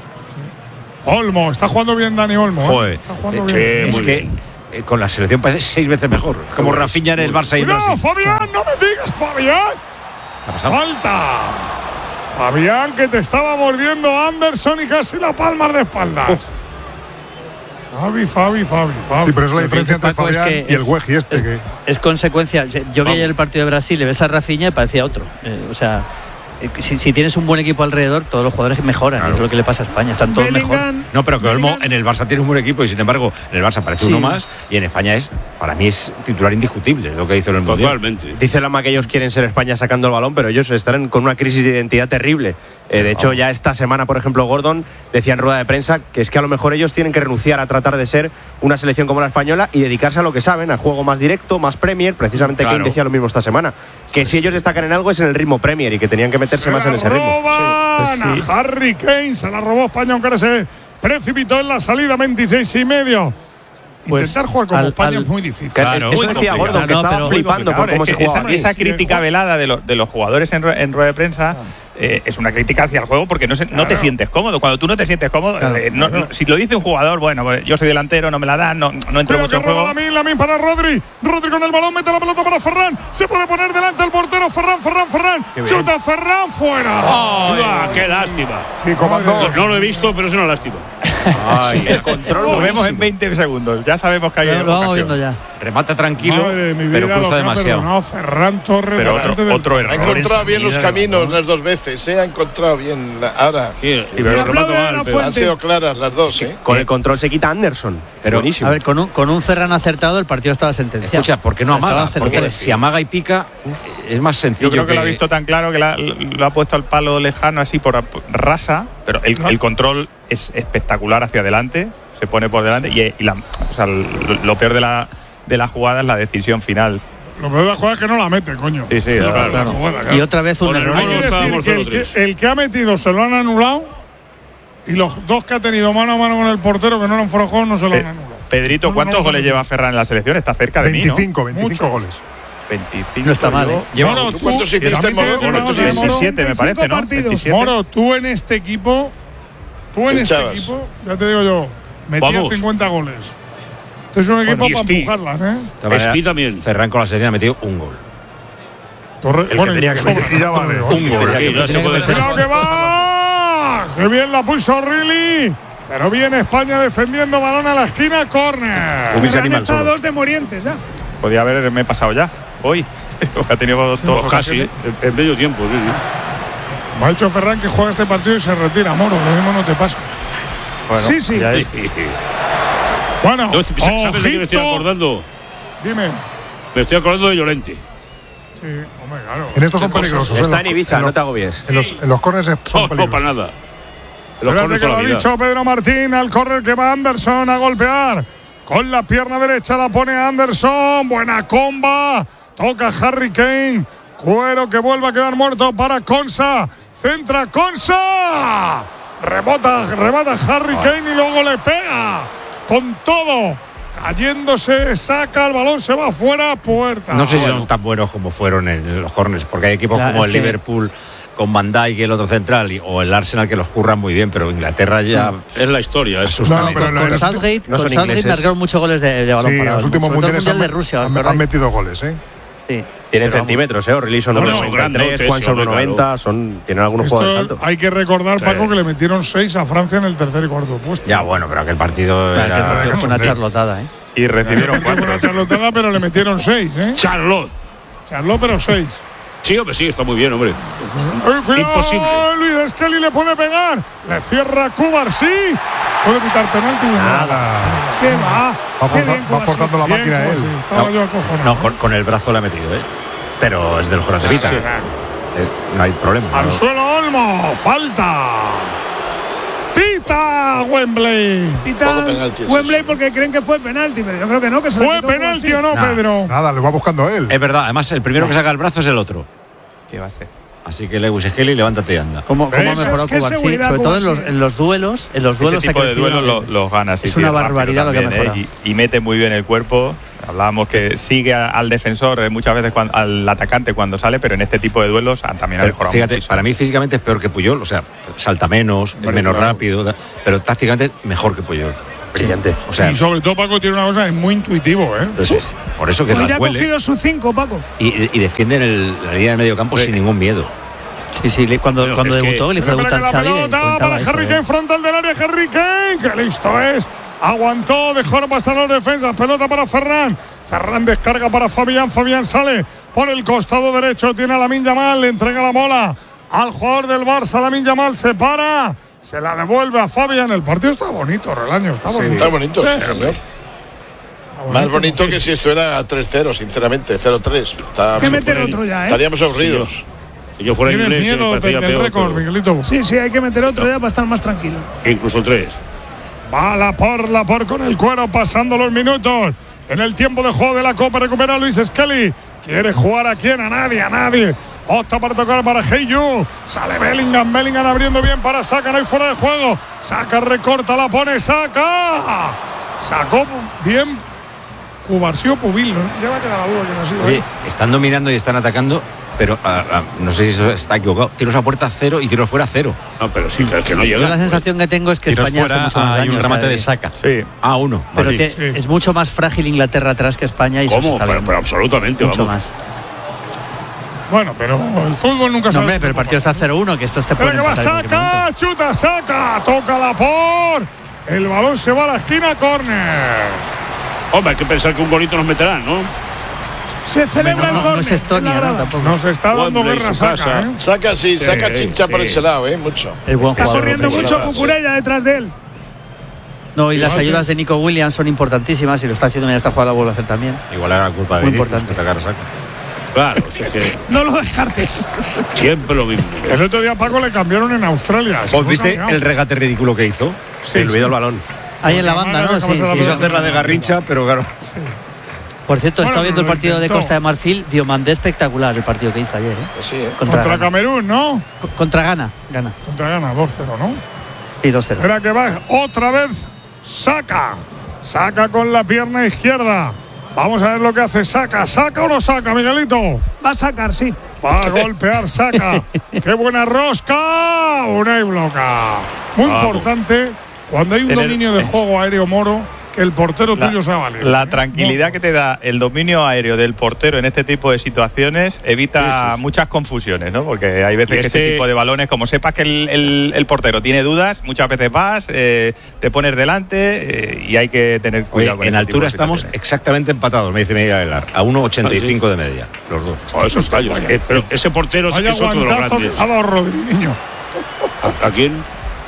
Olmo, está jugando bien Dani Olmo. ¿eh? Joder. Está jugando Eh, bien. es muy que bien. eh, con la selección parece seis veces mejor. Como Rafinha en el Barça y ¡Cuidado, Brasil. Fabián! ¡No me digas, Fabián! ¿Qué ha pasado? ¡Falta! Fabián, que te estaba mordiendo Anderson y casi la palma de espaldas. Fabi, Fabi, Fabi, Fabi. Sí, pero es la diferencia entre Paco, es Fabián que y el es- Weji este. es, que es consecuencia. Yo vi ayer el partido de Brasil, le ves a Rafinha y parecía otro. Eh, o sea, eh, si, si tienes un buen equipo alrededor, todos los jugadores mejoran. Claro. Es lo que le pasa a España. Están todos mejor. Bellingham, No, pero que Olmo Bellingham. en el Barça tiene un buen equipo y sin embargo en el Barça parece Sí. uno más y en España es, para mí es titular indiscutible lo que hizo en el Mundial. Totalmente. Dice Lama que ellos quieren ser España sacando el balón, pero ellos están con una crisis de identidad terrible. Eh, de hecho, ya esta semana, por ejemplo, Gordon decía en rueda de prensa que es que a lo mejor ellos tienen que renunciar a tratar de ser una selección como la española y dedicarse a lo que saben, a juego más directo, más Premier. Precisamente Claro. Kane decía lo mismo esta semana. Que si ellos destacan en algo es en el ritmo Premier y que tenían que meterse Se más la en ese ritmo. roban Sí. a Harry Kane, se la robó España, aunque ahora se precipitó en la salida veintiséis y medio. Pues, Intentar jugar como al- España al- es muy difícil. Que Claro, eso muy decía complicado. Gordon, que No, estaba pero- flipando por Claro, cómo es se que jugaba. esa, esa Sí, crítica juega- velada de, los de los jugadores en, rue- en rueda de prensa eh, es una crítica hacia el juego porque no, se- no te Claro. sientes cómodo. Cuando tú no te sientes cómodo, Claro. eh, no- no- si lo dice un jugador, bueno, pues yo soy delantero, no me la dan, no, no entro Cuidado mucho en que roba juego. Lamine, Lamine para Rodri. Rodri con el balón, mete la pelota para Ferran. Se puede poner delante el portero. Ferran, Ferran, Ferran. Chuta Ferran fuera. Ah, ¡Qué lástima! sí, comandó. No, no lo he visto, pero es una lástima. Ay, El control Lo vemos buenísimo. en veinte segundos. Ya sabemos que hay Lo, lo vamos ocasión. viendo ya. remata tranquilo, Madre de mi vida, pero lo cruza que ha demasiado. perdonado Ferran Torres. Pero delante otro, del- otro Ha error. encontrado bien los Mierda, caminos ¿no? las dos veces, ¿eh? Ha encontrado bien. La, ahora. Sí, Sí, pero Le lo aplaude remata a la mal. pero- han fuente. sido claras las dos, ¿eh? Con el control se quita Anderson. Pero- Buenísimo. A ver, con un, con un Ferran acertado el partido estaba sentenciado. Escucha, ¿por qué no Estaba amaga? Porque certero. si amaga y pica es más sencillo. Yo creo que, lo ha visto tan claro que la- lo ha puesto al palo lejano así por rasa, pero el, el control es espectacular hacia adelante, se pone por delante y, y la, o sea, lo, lo peor de la, de la jugada es la decisión final. Lo peor de la jugada es que no la mete, coño. Sí, sí, Lo peor de claro. la Claro. jugada, claro. Y otra vez un Con el error. Hay gol que no decir estábamos que el, cero tres. que el que ha metido se lo han anulado y los dos que ha tenido mano a mano con el portero que no eran fuera de juego no se lo han Pe- anulado. Pedrito, No, no, ¿cuántos no, goles no. lleva Ferran en la selección? Está cerca de veinticinco, mí, ¿no? veinticinco Mucho. goles. veinticinco. No está mal, yo- ¿eh? Lleva- Moro, ¿Tú tú- cuántos hiciste, también te Moro? digo una ¿Cuántos cosa, hiciste? Moro. veintisiete me parece, ¿no? partidos. veintisiete. Moro, tú en este equipo, tú en este Echabas. equipo, ya te digo yo, metías Vamos. cincuenta goles. Este es un equipo Y para Spi. empujarlas, ¿eh? De todas maneras, Espi también. Ferran con la selección ha metido un gol. Torre- El bueno, que tenía que sobra, meter, y ya no te vale. digo. Un gol. Sí, no se puede Cuidado que va. Qué bien la puso Rilly. Pero viene España defendiendo balón a la esquina, córner. Hubiese Ferran animal está a solo. dos de Morientes ya. Podía haberme pasado ya, hoy. ha tenido todo Pues casi, en, en medio tiempo, sí, sí. Me ha dicho Ferran que juega este partido y se retira, Moro. Lo mismo no te pasa. Bueno, Sí, sí. ya- Bueno, No, ¿sabes de qué me estoy ojito. acordando? Dime. Me estoy acordando de Llorente. Sí, hombre, claro. En estos son Qué cosas. peligrosos. ¿eh? Está en los- Ibiza, en no los- te agobies. En los, en los corners son No, no, peligrosos. para nada. Los Espérate corners que lo toda ha la vida. dicho Pedro Martín al correr que va Anderson a golpear. Con la pierna derecha la pone Anderson. Buena comba. Toca Harry Kane. Cuero que vuelve a quedar muerto para Consa. Centra Consa. Rebota, rebota Harry Kane y luego le pega. Con todo. Cayéndose, saca el balón, se va afuera, puerta. No sé si Bueno. son tan buenos como fueron en los corners, porque hay equipos Ya, como es el que- Liverpool con Van Dijk y el otro central, y- o el Arsenal que los curran muy bien, pero Inglaterra ya Es la historia. Es asusta. No, pero Con, en con los- Southgate, no con son Southgate ingleses. marcaron muchos goles de, de balón Sí, en parado. los últimos Sobre todo el mundiales Mundial han, de Rusia. han- ¿os han acordáis? metido goles, ¿eh? Sí. Tienen Pero centímetros, ¿eh? O'Reilly son No, no, uno noventa y tres, grandotes, Juanse hombre, uno noventa, son, tienen algunos Esto jugadores altos. hay que recordar, Sí. Paco, que le metieron seis a Francia en el tercer y cuarto puesto. Ya, bueno, pero aquel partido Claro, que era. fue- fue una charlotada, ¿eh? Y recibieron Fue cuatro. una charlotada, pero le metieron seis, ¿eh? Charlotte. Charló, pero seis. Sí, hombre, sí, está muy bien, hombre. ¡Ay, cuidado! Imposible. Luis Skelly le puede pegar. Le cierra Cubar, sí. Puede pitar penalti. Nada. ¿Qué va? Va, Qué forza- bien, va Kovacic. forzando la Bien, máquina Kovacic, él. Estaba yo acojonado. No, con, con el brazo le ha metido, ¿eh? Pero es de los que no te pitan. Eh, no hay problema. Al ¿no? suelo Olmo. Falta. Pita pita Wembley. Pita Wembley porque creen que fue penalti, pero yo creo que no. Que se ¿Fue penalti o no, Nah, Pedro? Nada, lo va buscando él. Es verdad, además el primero que saca el brazo es el otro. ¿Qué va a ser? Así que Lewis Skelly, levántate y anda. ¿Cómo, cómo ha Esa- mejorado qué Cubarsí? seguridad Sobre todo en los, Cubarsí. en los duelos. En los duelos Ese tipo ha de crecido duelos los, enormemente. los gana. sí, Es sí, una rápido barbaridad lo que ha también, mejorado. ¿eh? y, y mete muy bien el cuerpo. Hablábamos que sigue a- al defensor eh, muchas veces cuando, al atacante cuando sale, pero en este tipo de duelos ah, también ha Pero, mejorado fíjate, muchísimo. para mí físicamente es peor que Puyol, o sea, salta menos, es menos claro. rápido, da- pero tácticamente mejor que Puyol. Brillante. O sea, Y sobre todo Paco tiene una cosa, es muy intuitivo, ¿eh? pues, por eso que Pues ya las ha huele cogido su cinco, Paco. y, y defienden el, la línea de medio campo sin ningún miedo. Sí, sí, le- cuando, Bueno, cuando es que- debutó, le hizo Espera debutar que la Xavi. le pelota comentaba para eso, Harry ¿eh? Kane, frontal del área, Harry Kane, que listo es. Aguantó, dejó pasar los defensas, pelota para Ferran. Ferran descarga para Fabián, Fabián sale por el costado derecho, tiene a Lamine Yamal, le entrega la bola al jugador del Barça, Lamine Yamal se para, se la devuelve a Fabián. El partido está bonito, Relaño, está bonito. Está bonito, sí, Eh, señor. está Más bonito que si esto era tres cero, sinceramente, cero tres. Está- Hay que meter otro ya, ¿eh? Estaríamos aburridos. Si yo fuera ¿Tienes inglés, eh, miedo me parecería del peor, récord, pero- Miguelito? Sí, sí, hay que meter otro ya para estar más tranquilo. incluso tres. Va la por la por con el cuero, pasando los minutos. En el tiempo de juego de la Copa recupera Luis Skelly. Quiere jugar a quién, a nadie, a nadie. Opta para tocar para Heyu. Sale Bellingham, Bellingham abriendo bien para Saka, no hay fuera de juego. Saka recorta, la pone Saka. Sacó bien Cubarsí o Pubil, no sé, ya va a quedar la duda que no ha sido. Oye, ¿eh? están dominando y están atacando, pero ah, ah, no sé si eso está equivocado. Tiros a puerta cero y tiros fuera cero. No, pero sí, que, que no Yo la llega. sensación que tengo es que Tiros España hace fuera, mucho más hay daño, un o remate sea, de Saka. Sí. Ah, uno. Pero vale. te- sí. es mucho más frágil Inglaterra atrás que España y eso se ¿Cómo? está Pero, viendo. pero absolutamente, mucho vamos. más. Bueno, pero el fútbol nunca No, sabe. hombre, pero el partido está cero uno, que esto te Pero puede que va empatar en cualquier Saka, momento. chuta Saka, toca la por. El balón se va a la esquina, córner. Hombre, hay que pensar que un golito nos meterán, ¿no? Se celebra el No, córner. no es Estonia, en la ¿no? grada. Tampoco. Nos está dando Wembley, guerra su Saka, casa. ¿eh? Saca, sí, saca Sí, chincha por sí. ese lado, ¿eh? Mucho. Es buen Está jugador. corriendo ofensivo. mucho Cucurella detrás de él. No, y las Igual ayudas que- de Nico Williams son importantísimas y lo está haciendo en esta jugada, lo vuelve a hacer también. Igual era culpa de Muy Vinicius importante. que atacar a Saka. Claro, si es que No lo descartes. siempre lo mismo. El otro día Paco le cambiaron en Australia. Se ¿Os fue viste cambiado. el regate ridículo que hizo? Sí, Se olvidó sí. el balón. Ahí en la Porque banda, además ¿no? le Sí, dejamos sí. Quiso hacer la de Garrincha, pero claro. Por cierto, he Bueno, estado viendo el lo partido de intentó. Costa de Marfil. Diomandé espectacular el partido que hizo ayer, ¿eh? Sí, ¿eh? Contra, Contra Ghana. Camerún, ¿no? Co- Contra Ghana. Gana. Contra Ghana, dos cero, ¿no? Y dos cero. Espera que va otra vez Saka. Saca con la pierna izquierda. Vamos a ver lo que hace Saka. ¿Saca o no saca, Miguelito? Va a sacar, sí. Va a golpear Saka. ¡Qué buena rosca! Una y bloca. Muy Vamos. importante cuando hay un Tener- dominio de juego aéreo, Moro, que el portero La, tuyo sea valiente. la ¿eh? tranquilidad que te da el dominio aéreo del portero en este tipo de situaciones evita Sí, sí, sí. muchas confusiones, ¿no? Porque hay veces Y que este- ese tipo de balones, como sepas que el, el- el portero tiene dudas, muchas veces vas, eh, te pones delante eh, y hay que tener Oye, cuidado con en este tipo altura de estamos situaciones. exactamente empatados, me dice Miguel Aguilar, a uno ochenta y cinco de media, los dos. Oh, esos callos. Eh, pero ese portero sí que Vaya es otro de los guantazo que grandes. ha dado Rodri, niño. ¿A, a quién?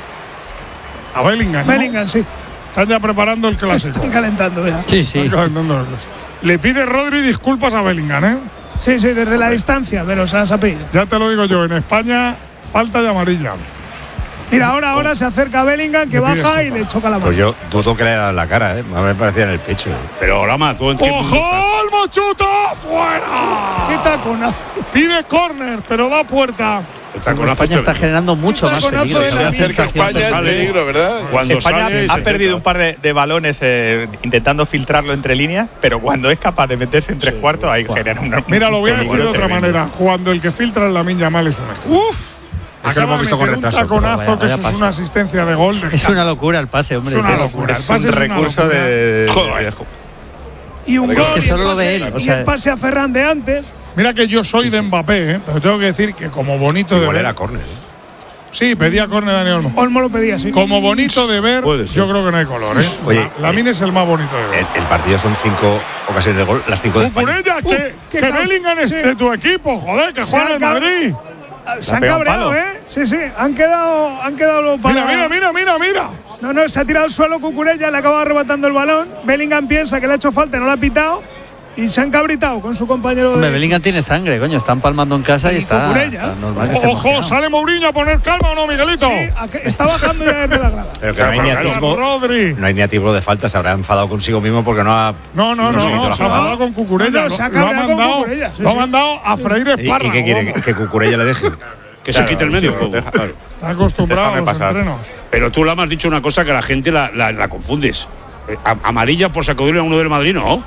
A Bellingham, ¿no? Bellingham, sí. Están ya preparando el clásico. Están calentando ya. Sí, sí. Están calentando el clásico. Le pide Rodri disculpas a Bellingham, ¿eh? Sí, sí, desde la distancia, pero se ha sabido. Ya te lo digo yo, en España falta de amarilla. Mira, ahora, ahora se acerca a Bellingham, que Le pide baja y disculpas. le choca la mano. Pues yo dudo que le haya dado en la cara, ¿eh? A mí me parecía en el pecho. Pero Lama, ¿tú en qué mundo ¡Ojo! estás? ¡El mochuto! ¡Fuera! ¡Qué taconazo! Pide córner, pero da puerta. Está con la España fecha- está generando mucho Un más taconazo peligro. de esa la es Se acerca sensación España, es personal. peligro, ¿verdad? Cuando España sale, ha se perdido acerca. un par de, de balones eh, intentando filtrarlo entre líneas, pero cuando es capaz de meterse en tres cuartos, ahí genera una. Mira, lo voy a un decir de peligro otra tremendo. manera. Cuando el que filtra en la Lamine Yamal es un estrella. ¡Uf! lo Acaba hemos de visto con meter un retraso, pero taconazo, vaya- que eso vaya es una asistencia de gol. Es una locura el pase, hombre. Es una Es- locura. Es El pase un es una recurso locura. de. Joder. de- Y un Es gol. que y el solo lo pase- ve él, o y sea- el pase a Ferran de antes. Mira que yo soy de Mbappé, ¿eh? Pero tengo que decir que como bonito de Igual ver. era córner, ¿eh? Sí, pedía córner Dani Olmo. Olmo lo pedía, sí. Como bonito de ver, Puede ser. yo creo que no hay color, ¿eh? Oye, La- Lamine es el más bonito de ver. El, el partido son cinco ocasiones de gol, las cinco de España. Cucurella, que, qué que cal- Bellingham es sí. de tu equipo, joder, que Se juega en el acaba- Madrid. Se han pegado un cabreado, palo. ¿eh? Sí, sí. Han quedado, han quedado para. Mira, mira, mira, mira, mira. No, no, se ha tirado al suelo Cucurella, le acaba arrebatando el balón. Bellingham piensa que le ha hecho falta y no lo ha pitado. y se han cabritado con su compañero. Hombre, de... Bellingham tiene sangre, coño, están palmando en casa y, y está, está normal que esté Ojo, emocionado. Sale Mourinho a poner calma o no, Miguelito. Sí, está bajando ya desde la grada. Pero que no hay ni atisbo, no hay ni atisbo de falta, se habrá enfadado consigo mismo porque no ha. No, no, no, no, no se ha enfadado con Cucurella. No, no, lo, lo ha mandado, Cucurella, sí, lo ha mandado a freír espárragos. ¿Y, ¿Y qué quiere? ¿Que, que Cucurella le deje? Que claro, se quite el medio juego. Claro. Está acostumbrado a los pasar. entrenos. Pero tú le has dicho una cosa que la gente la, la, la confundes. Amarilla por sacudirle a uno del Madrid, ¿no?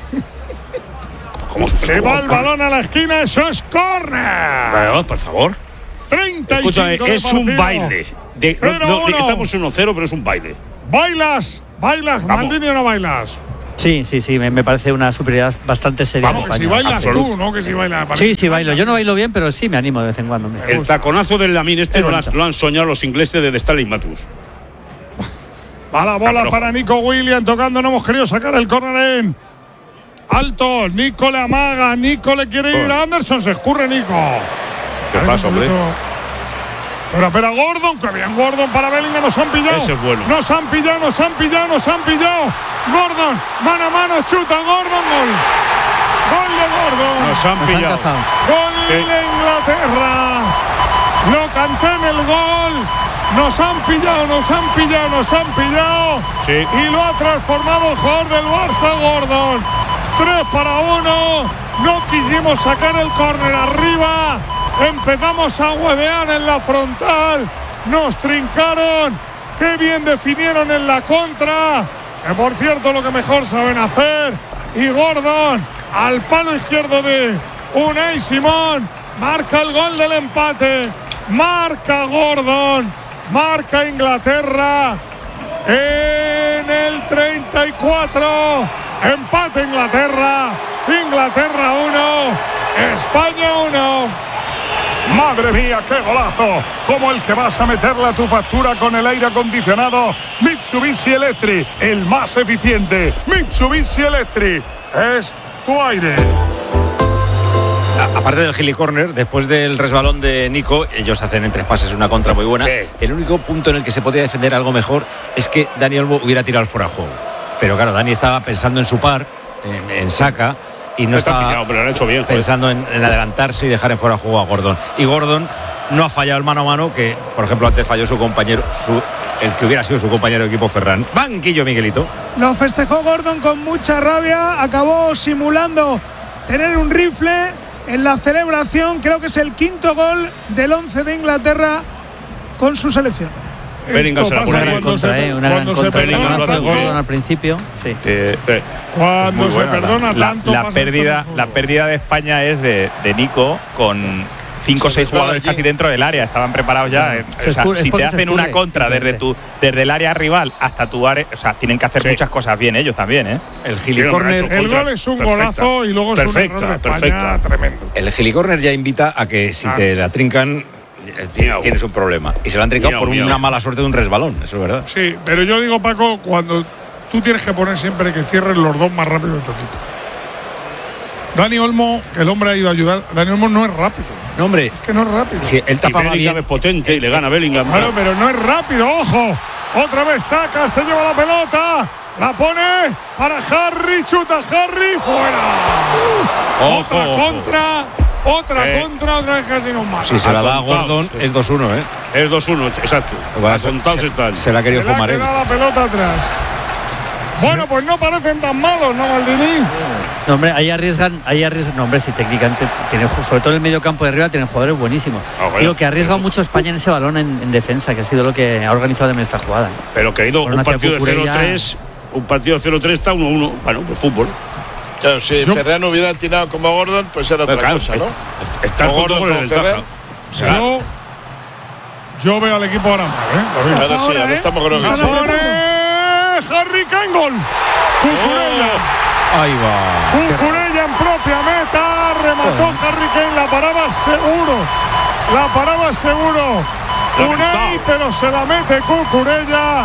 ¿Cómo se va el balón a la esquina? Eso es córner. Pero, por favor. treinta y cinco Escúchame, es un baile. De, cero, no, no, estamos uno cero, pero es un baile. ¿Bailas? ¿Bailas, Maldini, o no bailas? Sí, sí, sí, me, me parece una superioridad bastante seria. Vamos, si bailas Absoluto. tú, ¿no? Que si bailas. Sí, sí, bailo. Yo no bailo bien, pero sí me animo de vez en cuando. El taconazo del Lamine este no lo han soñado los ingleses de Stalin Matus. Va la bola ah, para Nico Williams tocando, no hemos querido sacar el córner en alto. Nico le amaga, Nico le quiere ir a Anderson, se escurre Nico. ¿Qué pasa, hombre? Pero espera, Gordon, que bien Gordon para Bellingham, nos han pillado. Ese es bueno. Nos han pillado, nos han pillado, nos han pillado. Gordon, mano a mano, chuta, Gordon, gol. Gol de Gordon. Nos han pillado. Nos han gol ¿Qué? de Inglaterra. Lo canté en el gol. Nos han pillado, nos han pillado, nos han pillado. Sí. Y lo ha transformado el jugador del Barça, Gordon. tres para uno. No quisimos sacar el córner arriba. Empezamos a huevear en la frontal. Nos trincaron. Qué bien definieron en la contra. Que por cierto, lo que mejor saben hacer. Y Gordon al palo izquierdo de Unai Simón. Marca el gol del empate. Marca Gordon. Marca Inglaterra en el treinta y cuatro. Empate Inglaterra. Inglaterra uno. España uno. Madre mía, qué golazo. Como el que vas a meterle a tu factura con el aire acondicionado Mitsubishi Electric. El más eficiente. Mitsubishi Electric. Es tu aire. Aparte del gilicorner, después del resbalón de Nico, ellos hacen en tres pases una contra muy buena. Sí. El único punto en el que se podía defender algo mejor es que Dani Olmo hubiera tirado fuera de juego. Pero claro, Dani estaba pensando en su par, en, en Saka, y no Está estaba pillado, pero lo han hecho bien, pensando en, en adelantarse y dejar en fuera de juego a Gordon. Y Gordon no ha fallado el mano a mano, que por ejemplo antes falló su compañero, su, el que hubiera sido su compañero de equipo, Ferran. Banquillo, Miguelito. Lo festejó Gordon con mucha rabia, acabó simulando tener un rifle en la celebración. Creo que es el quinto gol del once de Inglaterra con su selección. Bellingham se la una gran contra, eh, una gran contra. El Gordon al principio, sí. Eh, eh, cuando se perdona la, tanto, la, la pérdida, la pérdida de España es de, de Nico con cinco o seis jugadores casi dentro del área, estaban preparados ya. Eh, o sea, si te hacen una contra desde tu desde el área rival hasta tu área, o sea, tienen que hacer sí. muchas cosas bien ellos también, ¿eh? El gilicorner, el gol es un perfecta, golazo y luego perfecta, es un error de España perfecta. tremendo. El gilicorner ya invita a que si ah. te la trincan tienes un problema. Y se lo han trincado miau, por miau. una mala suerte de un resbalón, eso es verdad. Sí, pero yo digo, Paco, cuando tú tienes que poner siempre que cierren los dos más rápido de tu equipo. Dani Olmo, que el hombre ha ido a ayudar. Dani Olmo no es rápido. No, hombre. Es que no es rápido. Sí, él tapaba bien. es potente y le gana a Bellingham. Claro, pero no es rápido, ojo. Otra vez saca, se lleva la pelota. La pone para Harry, chuta Harry, fuera. Uh, otra ojo, contra. Otra eh. contra, otra vez casi nos mata. Si se la da a Gordon, sí. es dos uno, ¿eh? Es dos uno, exacto. Se, se, se la ha querido se fumar, ¿eh? la pelota atrás. Bueno, pues no parecen tan malos, ¿no, Maldini? No, hombre, ahí arriesgan, ahí arriesgan, no, hombre, si técnicamente tienen, sobre todo en el medio campo de arriba, tienen jugadores buenísimos. Ah, bueno, Digo que ha arriesgado mucho España en ese balón en, en defensa, que ha sido lo que ha organizado también esta jugada. Pero que ha ido un partido de cero tres, un partido de cero tres está uno uno. Bueno, pues fútbol. Claro, si Yo, Ferran hubiera tirado como Gordon, pues era otra claro, cosa, ¿no? Está Gordon con el ventaja. Yo, yo veo al equipo ahora mal, ¿eh? Ahora, ahora sí, ahora ¿eh? estamos con el Harry Kane, gol. Cucurella. Oh, ahí va. Cucurella en propia meta. Remató oh. Harry Kane. La paraba seguro. La paraba seguro. Unai, pero se la mete Cucurella.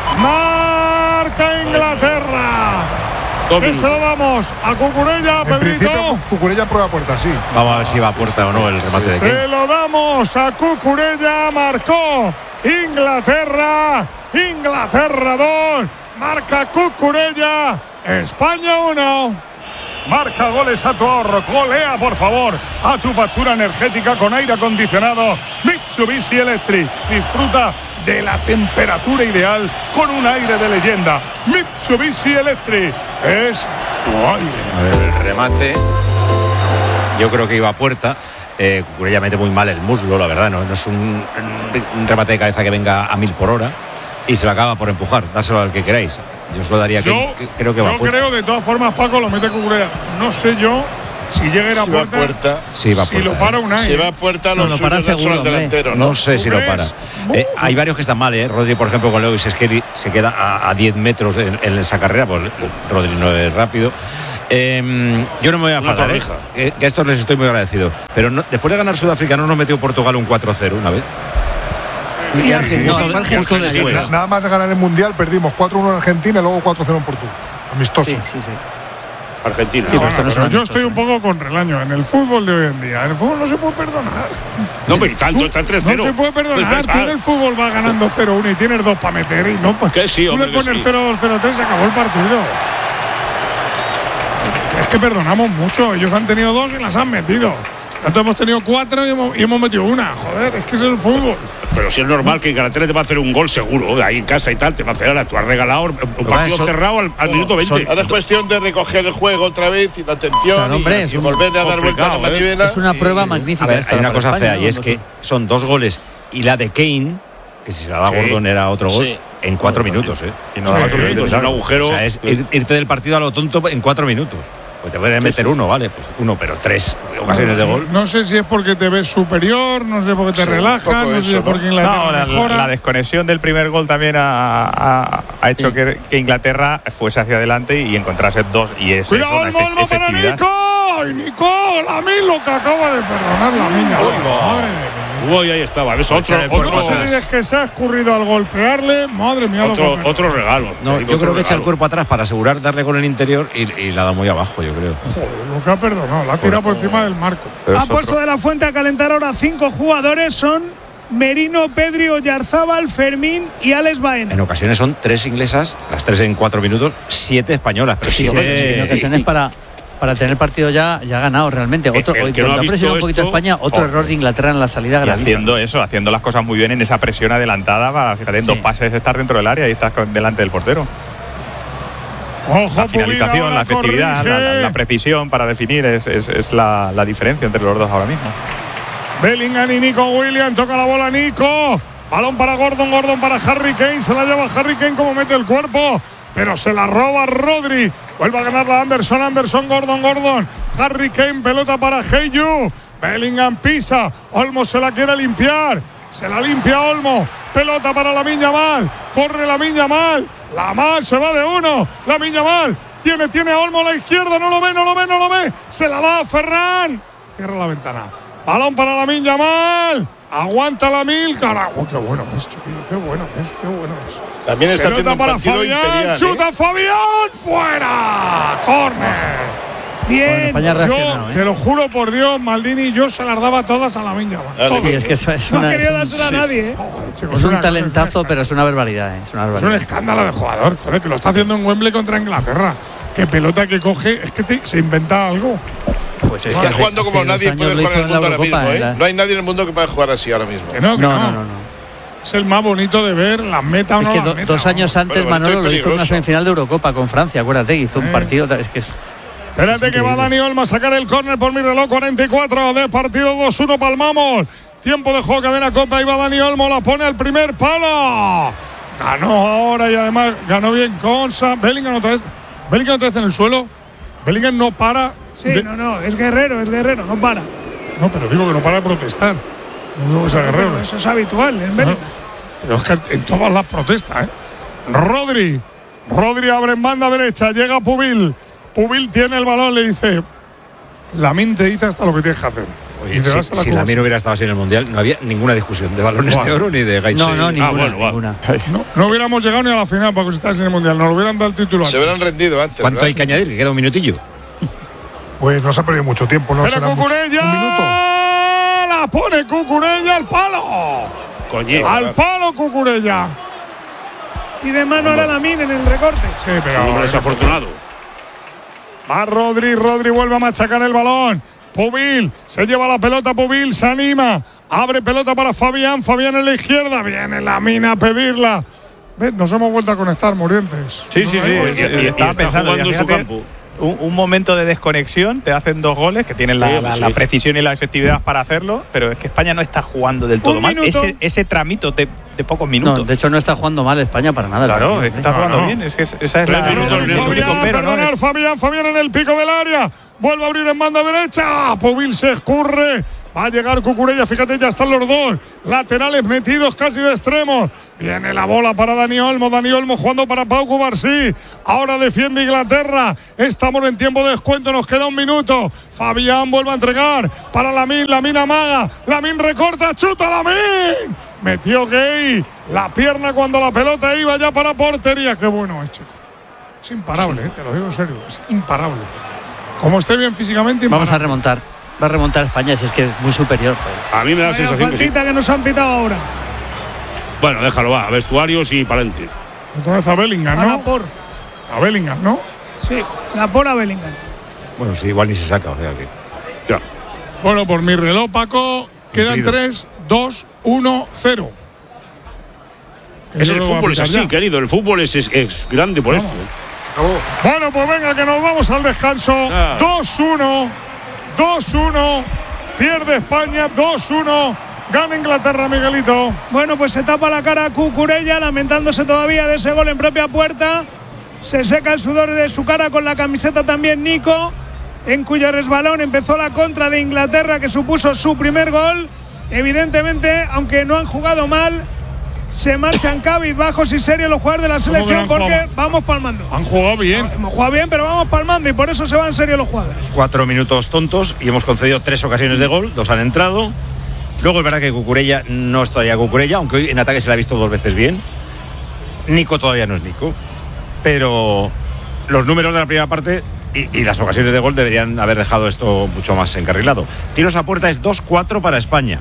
Marca Inglaterra. ¿Qué se lo damos? ¿A Cucurella, Pedrito? Cucurella prueba puerta, sí. Vamos a ver si va a puerta o no el remate de Kane. Se lo damos a Cucurella. Marcó Inglaterra. Inglaterra dos. Marca Cucurella. España uno. Marca goles a tu ahorro. Golea, por favor, a tu factura energética con aire acondicionado Mitsubishi Electric. Disfruta de la temperatura ideal con un aire de leyenda. Mitsubishi Electric es tu aire. A ver, el remate, yo creo que iba a puerta. Eh, Cucurella mete muy mal el muslo, la verdad, no, no es un, un remate de cabeza que venga a mil por hora y se lo acaba por empujar. Dáselo al que queráis. Yo os lo daría, yo, que, que creo que va a puerta. Yo creo, de todas formas, Paco lo mete Cucurella. No sé yo si llega a ir a si puerta, va a puerta. Sí, va a puerta. Si lo para Unai. Si va a puerta, no, lo lo para suyo es seguro, al delantero, No, ¿no? sé si lo para. Eh, hay varios que están mal, ¿eh? Rodri, por ejemplo, con Lewis Skelly se queda a, a diez metros en, en esa carrera, pues Rodri no es rápido. Eh, yo no me voy a enfadar, ¿eh? que, que a estos les estoy muy agradecido. Pero no, después de ganar Sudáfrica, ¿no nos metió Portugal un cuatro cero una vez? Y Argentina. Justo- justo después. Nada más de ganar el Mundial, perdimos cuatro uno en Argentina y luego cuatro cero en Portugal. Amistoso. Sí, sí, sí. Argentina. Sí, pero esto no es Pero un yo amistoso. estoy un poco con Relaño. En el fútbol de hoy en día, en el fútbol no se puede perdonar. No, pero tanto, está tres cero. No se puede perdonar. Tú en el fútbol vas ganando cero uno y tienes dos para meter y no pa- Que sí, Tú hombre, le que pones sí. cero dos cero tres, se acabó el partido. Es que perdonamos mucho. Ellos han tenido dos y las han metido. Nosotros hemos tenido cuatro y hemos, y hemos metido una. Joder, es que es el fútbol. Pero si es normal que Inglaterra te va a hacer un gol seguro, ahí en casa y tal, te va a hacer, tú has regalado un partido eso- cerrado al, al minuto veinte. Ahora es cuestión de recoger el juego otra vez y la atención Claro, hombre, y, es y un- volver a dar vuelta a la complicado, ¿eh? manivela. Es una prueba y- magnífica. A ver, esta hay una para cosa España, fea y ¿no? es que son dos goles y la de Kane, que si se la da Sí. Gordon era otro gol, Sí. en cuatro minutos, ¿eh? Y no da Cuatro otro minutos, minuto, un claro. agujero. O sea, es ir- irte del partido a lo tonto en cuatro minutos. Pues te pueden meter uno, ¿vale? Pues uno, pero tres ocasiones de gol. No sé si es porque te ves superior, no sé por qué te Sí, relajas, un poco no sé si eso, es porque ¿no? Inglaterra No, la, mejora. la desconexión del primer gol también ha, ha- ha hecho Sí. que, que Inglaterra fuese hacia adelante y encontrase dos. Y es Cuidado eso, el una Olmo para efectividad. Nico. ¡Ay, Nico! La mil lo que acaba de perdonar la niña. Madre de mí. Uy, ahí estaba. ¿Ves? Otro, Echar el cuerpo otro, No sé si es que se ha escurrido al golpearle. Madre mía, lo que ha otro, perdido. otro regalo. No, Te digo, yo otro creo que echa el regalo. cuerpo atrás para asegurar darle con el interior y, y la da muy abajo, yo creo. Joder, lo que ha perdonado. La ha tirado por encima del marco. Pero Ha es puesto otro. de la Fuente a calentar ahora cinco jugadores. Son Merino, Pedri, Oyarzábal, Fermín y Alex Baena. En ocasiones son tres inglesas, las tres en cuatro minutos, siete españolas. Pero sí, Sí, que- hombre, sí, en ocasiones para, para tener el partido ya, ya ganado realmente. Otro, el hoy, que no cuando ha ha presionado un visto poquito esto, España, otro oh. error de Inglaterra en la salida Y gravísimo. haciendo eso, haciendo las cosas muy bien en esa presión adelantada para, fíjate, en Sí. dos pases estar dentro del área y estás con- delante del portero. Ojo, La finalización, Pubilla, la ahora efectividad, corrige. la, la- la precisión para definir es, es- es la, la diferencia entre los dos ahora mismo. Bellingham y Nico Williams. Toca la bola Nico. Balón para Gordon. Gordon para Harry Kane. Se la lleva Harry Kane como mete el cuerpo. Pero se la roba Rodri. Vuelve a ganar la Anderson. Anderson, Gordon, Gordon. Harry Kane, pelota para Heyu. Bellingham pisa. Olmo se la quiere limpiar. Se la limpia Olmo. Pelota para la Miña Mal. Corre la Miña Mal. La Mal se va de uno. La Miña Mal. Tiene, tiene a Olmo a la izquierda. No lo ve, no lo ve, no lo ve. Se la da a Ferran. Cierra la ventana. Balón para la Miña Mal. Aguanta la Mil. Carajo, qué bueno es, tío. Qué bueno es, qué bueno es. También está Pelota haciendo un para partido Fabián. imperial. ¿eh? Chuta Fabián. Fuera. Córner. Bien. Bueno, España ha Yo reaccionado, ¿eh? te lo juro por Dios, Maldini, yo se las daba todas a la Miña Mal. Dale. Todas. Sí, es que eso es, No una, quería es un, dársela a nadie, ¿eh? Joder, chicos, es un una- talentazo, es pero es una barbaridad. ¿eh? Es una un barbaridad. escándalo de jugador, joder, que lo está haciendo en Wembley contra Inglaterra. Qué pelota que coge, es que te- se inventa algo. Pues es Está que jugando hace como dos nadie años puede lo jugar en hizo el mundo la ahora mismo. Eurocopa, ¿eh? en la- No hay nadie en el mundo que pueda jugar así ahora mismo. Que no, que No, no. no, no, no. Es el más bonito de ver, las meta o Es no que las do- meta, dos ¿no? años antes Bueno, Manolo estoy lo hizo en una peligroso. semifinal de Eurocopa con Francia, acuérdate, hizo un Eh. partido, es que es Espérate que va Dani Olmo a sacar el córner por mi reloj, cuarenta y cuatro de partido, dos uno palmamos. Tiempo de juego, cadena Copa, ahí va Dani Olmo, la pone al primer palo. Ganó ahora y además ganó bien Consa. Bellingham otra vez, Bellingham otra vez en el suelo. Bellingham no para. Sí, de- no, no, es guerrero, es guerrero, no para. No, pero digo que no para de protestar. No digo que sea guerrero. Bueno, eso es habitual en No, Bellingham. pero es que en todas las protestas, ¿eh? Rodri. Rodri abre en banda derecha, llega Pubil. Pubil tiene el balón, le dice. Lamin te dice hasta lo que tienes que hacer. Oye, Y te si, vas a la si Copa. Lamin hubiera estado así en el Mundial, no había ninguna discusión de balones Buah. de oro ni de Gaitse. no, no, ninguna, bueno, va. ninguna. No, no hubiéramos llegado ni a la final para que estés en el Mundial. Nos lo hubieran dado el título Se antes. hubieran rendido antes. ¿Cuánto ¿verdad? hay que añadir? Que queda un minutillo. Pues no se ha perdido mucho tiempo, no Pero será mucho. Cucurella Un minuto. la pone Cucurella al palo. Coño. Al palo Cucurella. Y de mano ahora Lamine en el recorte. Sí, pero Hombre desafortunado. Va Rodri, Rodri vuelve a machacar el balón. Pubil, se lleva la pelota, Pubil se anima. Abre pelota para Fabián, Fabián en la izquierda. Viene Lamine a pedirla. ¿Ves? Nos hemos vuelto a conectar, Morientes. Sí, sí, sí. Y, y, y estaba pensando, ya, fíjate, un, un momento de desconexión, te hacen dos goles, que tienen la, sí, la, sí. la precisión y la efectividad para hacerlo, pero es que España no está jugando del todo mal. Ese, ese tramito de, de pocos minutos. No, de hecho no está jugando mal España para nada. Claro, es que está jugando no, no. bien. Es que esa es pero la... Fabián, perdonar, Fabián, Fabián en el pico del área. Vuelve a abrir en banda derecha. Pubil se escurre. Va a llegar Cucurella, fíjate, ya están los dos laterales metidos casi de extremos. Viene la bola para Dani Olmo, Dani Olmo jugando para Pau Cubarsí. Ahora defiende Inglaterra. Estamos en tiempo de descuento, nos queda un minuto. Fabián vuelve a entregar para Lamine, Lamine amaga, Lamine recorta, chuta Lamine. Metió Gay la pierna cuando la pelota iba ya para portería. Qué bueno es, chico. Es imparable, ¿eh? Te lo digo en serio, es imparable. Como esté bien físicamente, imparable. Vamos a remontar. Va a remontar España, si es que es muy superior. Joder. A mí me da la sensación que, sí. que nos han pitado ahora. Bueno, déjalo, va, a vestuarios y Palencia. Entonces a Bellingham, ¿no? A por. A Bellingham, ¿no? Sí, la por a Bellingham. Bueno, sí, igual ni se saca, o sea que. Ya. Bueno, por mi reloj, Paco, quedan tres, dos, uno, cero. Es el fútbol, es así, ya. querido. El fútbol es, es, es grande por vamos. esto. Oh. Bueno, pues venga, que nos vamos al descanso. Ah. dos uno. dos uno, pierde España, dos uno, gana Inglaterra, Miguelito. Bueno, pues se tapa la cara a Cucurella, lamentándose todavía de ese gol en propia puerta. Se seca el sudor de su cara con la camiseta también Nico, en cuyo resbalón empezó la contra de Inglaterra, que supuso su primer gol. Evidentemente, aunque no han jugado mal, se marchan cabizbajos y serios los jugadores de la selección porque jugado? vamos palmando. Han jugado bien. No, hemos jugado bien, pero vamos palmando y por eso se van serios los jugadores. Cuatro minutos tontos y hemos concedido tres ocasiones de gol, dos han entrado. Luego es verdad que Cucurella no es todavía Cucurella, aunque hoy en ataque se la ha visto dos veces bien. Nico todavía no es Nico, pero los números de la primera parte y, y las ocasiones de gol deberían haber dejado esto mucho más encarrilado. Tiros a puerta es dos cuatro para España.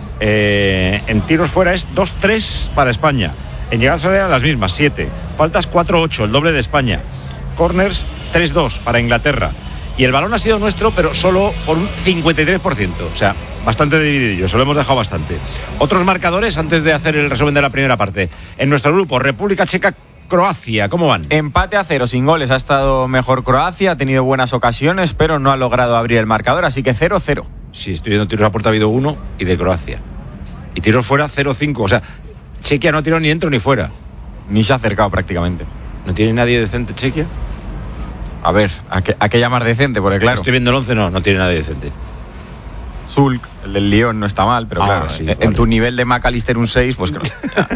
Eh, en tiros fuera es dos tres para España. En llegadas a área las mismas, siete. Faltas cuatro ocho, el doble de España. Corners tres dos para Inglaterra. Y el balón ha sido nuestro, pero solo por un cincuenta y tres por ciento. O sea, bastante dividido, se lo hemos dejado bastante. Otros marcadores antes de hacer el resumen de la primera parte. En nuestro grupo, República Checa, Croacia, ¿cómo van? Empate a cero, sin goles. Ha estado mejor Croacia, ha tenido buenas ocasiones, pero no ha logrado abrir el marcador, así que cero cero. Sí, estoy viendo tiros a puerta, ha habido uno y de Croacia. Y tiros fuera cero cinco. O sea, Chequia no ha tirado ni dentro ni fuera. Ni se ha acercado prácticamente. ¿No tiene nadie decente Chequia? A ver, ¿a qué, a qué llamar decente? Porque claro. Estoy viendo el once, no, no tiene nadie decente. Zulk, el del Lyon, no está mal, pero ah, claro, sí, en, vale. en tu nivel de McAllister un seis, pues claro.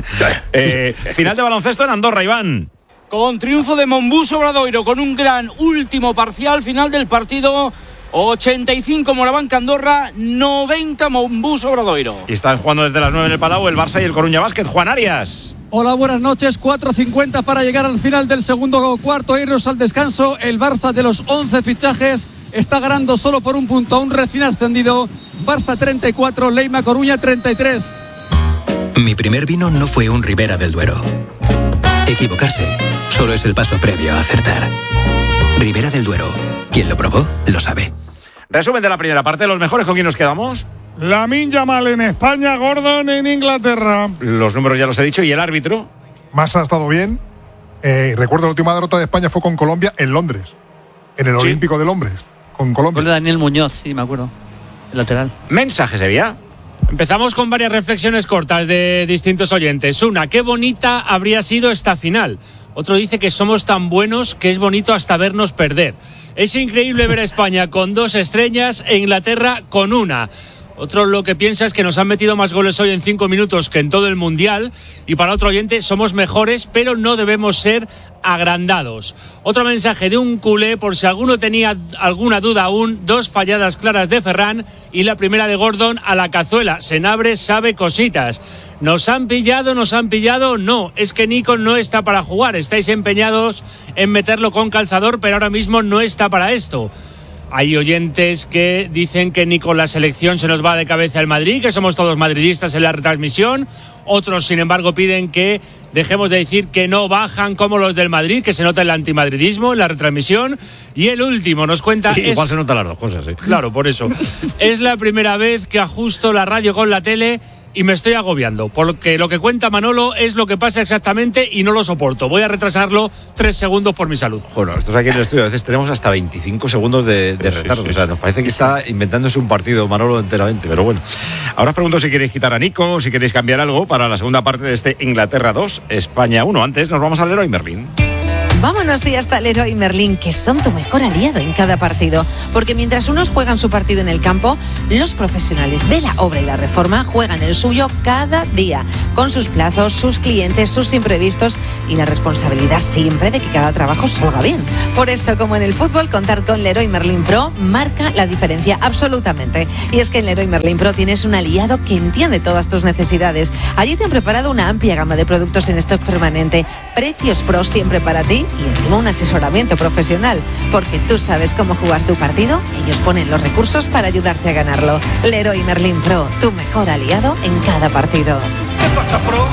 eh, final de baloncesto en Andorra, Iván. Con triunfo de Mombuso Obradoiro, con un gran último parcial final del partido. ochenta y cinco Morabanca Andorra, noventa Mombuso Obradoiro. Y están jugando desde las nueve en el Palau el Barça y el Coruña Básquet. Juan Arias. Hola, buenas noches. cuatro cincuenta para llegar al final del segundo cuarto, irnos al descanso. El Barça, de los once fichajes, está ganando solo por un punto a un recién ascendido. Barça treinta y cuatro, Leima Coruña treinta y tres. Mi primer vino no fue un Ribera del Duero. Equivocarse solo es el paso previo a acertar. Ribera del Duero, quien lo probó, lo sabe. Resumen de la primera parte, los mejores, ¿con quién nos quedamos? Lamine Yamal en España, Gordon en Inglaterra. Los números ya los he dicho, ¿y el árbitro? Massa ha estado bien. Eh, recuerdo la última derrota de España fue con Colombia en Londres, en el ¿Sí? Olímpico de Londres, con Colombia. Con Daniel Muñoz, sí, me acuerdo, el lateral. Mensaje, Sevilla. Empezamos con varias reflexiones cortas de distintos oyentes. Una, qué bonita habría sido esta final. Otro dice que somos tan buenos que es bonito hasta vernos perder. Es increíble ver a España con dos estrellas e Inglaterra con una. Otro lo que piensa es que nos han metido más goles hoy en cinco minutos que en todo el Mundial. Y para otro oyente, somos mejores, pero no debemos ser agrandados. Otro mensaje de un culé, por si alguno tenía alguna duda aún, dos falladas claras de Ferran y la primera de Gordon a la cazuela. Senabre sabe cositas. ¿Nos han pillado? ¿Nos han pillado? No, es que Nico no está para jugar. Estáis empeñados en meterlo con calzador, pero ahora mismo no está para esto. Hay oyentes que dicen que ni con la selección se nos va de cabeza el Madrid, que somos todos madridistas en la retransmisión. Otros, sin embargo, piden que dejemos de decir que no bajan como los del Madrid, que se nota el antimadridismo en la retransmisión. Y el último nos cuenta... Sí, es... Igual se notan las dos cosas, ¿eh? Claro, por eso. Es la primera vez que ajusto la radio con la tele y me estoy agobiando, porque lo que cuenta Manolo es lo que pasa exactamente y no lo soporto. Voy a retrasarlo tres segundos por mi salud. Bueno, nosotros aquí en el estudio a veces tenemos hasta veinticinco segundos de, de retardo. Sí, sí, sí. O sea, nos parece que está inventándose un partido Manolo enteramente, pero bueno. Ahora os pregunto si queréis quitar a Nico, si queréis cambiar algo para la segunda parte de este Inglaterra dos, España uno. Antes nos vamos al Leroy Merlin. Vámonos y hasta Leroy Merlin, que son tu mejor aliado en cada partido. Porque mientras unos juegan su partido en el campo, los profesionales de la obra y la reforma juegan el suyo cada día, con sus plazos, sus clientes, sus imprevistos y la responsabilidad siempre de que cada trabajo salga bien. Por eso, como en el fútbol, contar con Leroy Merlin Pro marca la diferencia absolutamente. Y es que en Leroy Merlin Pro tienes un aliado que entiende todas tus necesidades. Allí te han preparado una amplia gama de productos en stock permanente, precios pro siempre para ti y encima un asesoramiento profesional, porque tú sabes cómo jugar tu partido, ellos ponen los recursos para ayudarte a ganarlo. Leroy Merlin Pro, tu mejor aliado en cada partido. ¿Qué pasa, Pro?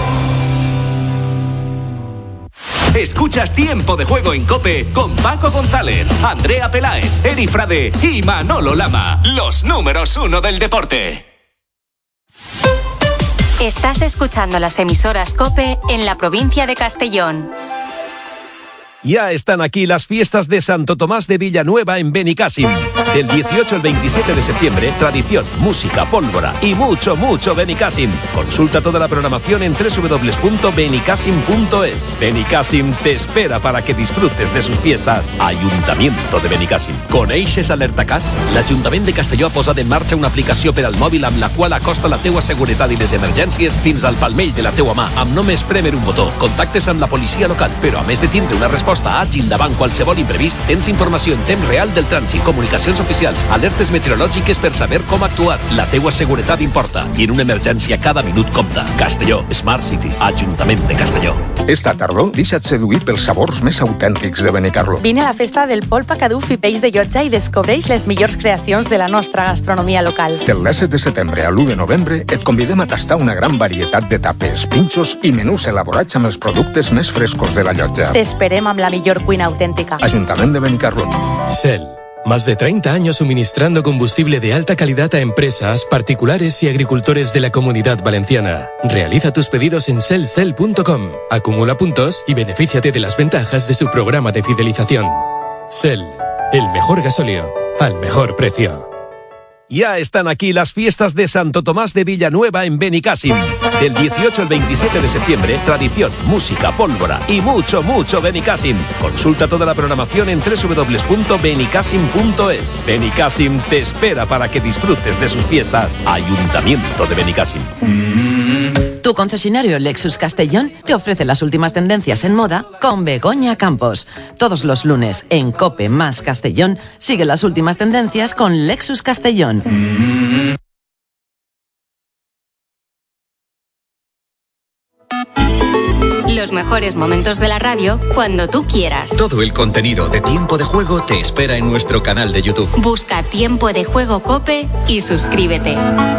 Escuchas Tiempo de Juego en COPE con Paco González, Andrea Peláez, Eri Frade y Manolo Lama, los números uno del deporte. Estás escuchando las emisoras COPE en la provincia de Castellón. Ya están aquí las fiestas de Santo Tomás de Villanueva en Benicàssim. Del dieciocho al veintisiete de septiembre, tradición, música, pólvora y mucho, mucho Benicàssim. Consulta toda la programación en doble u doble u doble u punto benicàssim punto es. Benicàssim te espera para que disfrutes de sus fiestas. Ayuntamiento de Benicàssim. Coneixes Alertacàs? L'Ajuntament de Castelló ha posat en marxa una aplicació per al mòbil amb la qual acosta la teua seguretat i les emergències fins al palmell de la teua mà, amb només prémer un botó. Contactes amb la policia local, però a més de tindre una resposta àgil davant qualsevol imprevist, tens informació en temps real del trànsit, comunicacions oficials, alertes meteorològiques per saber com actuar. La teua seguretat importa i en una emergència cada minut compta. Castelló, Smart City, Ajuntament de Castelló. Esta tardor, deixa't seduir pels sabors més autèntics de Benicarló. Vine a la festa del polpa, caduf i peix de llotja i descobreix les millors creacions de la nostra gastronomia local. Del disset de setembre a l'u de novembre et convidem a tastar una gran varietat de tapes, pinxos i menús elaborats amb els productes més frescos de la llotja. T'esperem amb la millor cuina autèntica. Ajuntament de Benicarló. Shell. Más de treinta años suministrando combustible de alta calidad a empresas, particulares y agricultores de la Comunidad Valenciana. Realiza tus pedidos en shell shell punto com, acumula puntos y benefíciate de las ventajas de su programa de fidelización. Shell, el mejor gasóleo al mejor precio. Ya están aquí las fiestas de Santo Tomás de Villanueva en Benicàssim. Del dieciocho al veintisiete de septiembre, tradición, música, pólvora y mucho, mucho Benicàssim. Consulta toda la programación en doble u doble u doble u punto benicàssim punto es. Benicàssim te espera para que disfrutes de sus fiestas. Ayuntamiento de Benicàssim. Tu concesionario Lexus Castellón te ofrece las últimas tendencias en moda con Begoña Campos. Todos los lunes en COPE más Castellón sigue las últimas tendencias con Lexus Castellón. Los mejores momentos de la radio cuando tú quieras. Todo el contenido de Tiempo de Juego te espera en nuestro canal de YouTube. Busca Tiempo de Juego COPE y suscríbete.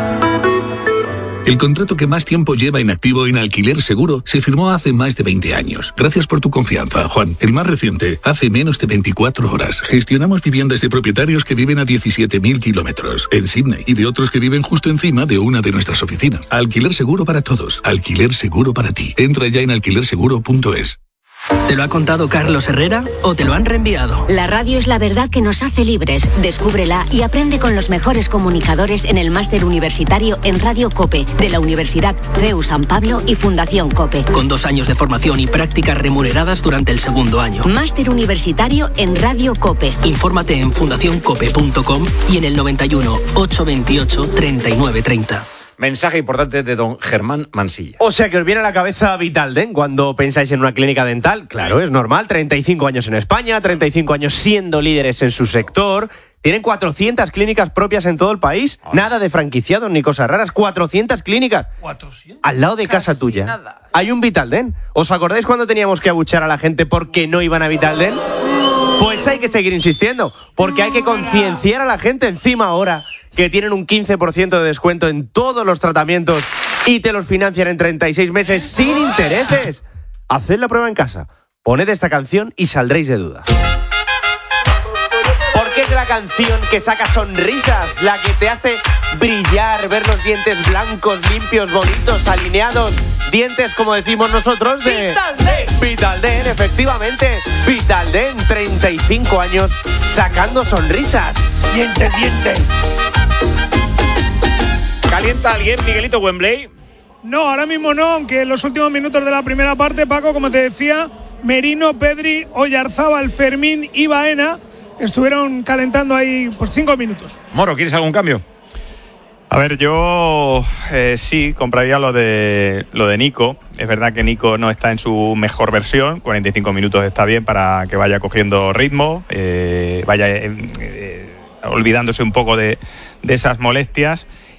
El contrato que más tiempo lleva inactivo en Alquiler Seguro se firmó hace más de veinte años. Gracias por tu confianza, Juan. El más reciente, hace menos de veinticuatro horas. Gestionamos viviendas de propietarios que viven a diecisiete mil kilómetros en Sydney y de otros que viven justo encima de una de nuestras oficinas. Alquiler Seguro para todos. Alquiler Seguro para ti. Entra ya en alquiler seguro punto es. ¿Te lo ha contado Carlos Herrera o te lo han reenviado? La radio es la verdad que nos hace libres. Descúbrela y aprende con los mejores comunicadores en el máster universitario en Radio COPE de la Universidad C E U San Pablo y Fundación COPE. Con dos años de formación y prácticas remuneradas durante el segundo año. Máster universitario en Radio COPE. Infórmate en fundación cope punto com y en el noventa y uno, ochocientos veintiocho, treinta y nueve treinta. Mensaje importante de don Germán Mansilla. O sea que os viene a la cabeza Vitalden cuando pensáis en una clínica dental. Claro, es normal, treinta y cinco años en España, treinta y cinco años siendo líderes en su sector. Tienen cuatrocientas clínicas propias en todo el país. Nada de franquiciados ni cosas raras. cuatrocientas clínicas. cuatrocientas. Al lado de casa tuya. Nada. Hay un Vitalden. ¿Os acordáis cuando teníamos que abuchar a la gente porque no iban a Vitalden? Pues hay que seguir insistiendo, porque hay que concienciar a la gente encima ahora que tienen un quince por ciento de descuento en todos los tratamientos y te los financian en treinta y seis meses sin intereses. Haced la prueba en casa, poned esta canción y saldréis de dudas. Porque es la canción que saca sonrisas, la que te hace brillar, ver los dientes blancos, limpios, bonitos, alineados. Dientes, como decimos nosotros, de Vitaldent. Vitaldent, efectivamente. Vitaldent, treinta y cinco años, sacando sonrisas. Dientes, dientes. ¿Calienta alguien, Miguelito Wembley? No, ahora mismo no, aunque en los últimos minutos de la primera parte, Paco, como te decía, Merino, Pedri, Oyarzábal, Fermín y Baena estuvieron calentando ahí por cinco minutos. Moro, ¿quieres algún cambio? A ver, yo eh, sí compraría lo de lo de Nico. Es verdad que Nico no está en su mejor versión. cuarenta y cinco minutos está bien para que vaya cogiendo ritmo, eh, vaya eh, eh, olvidándose un poco de, de esas molestias.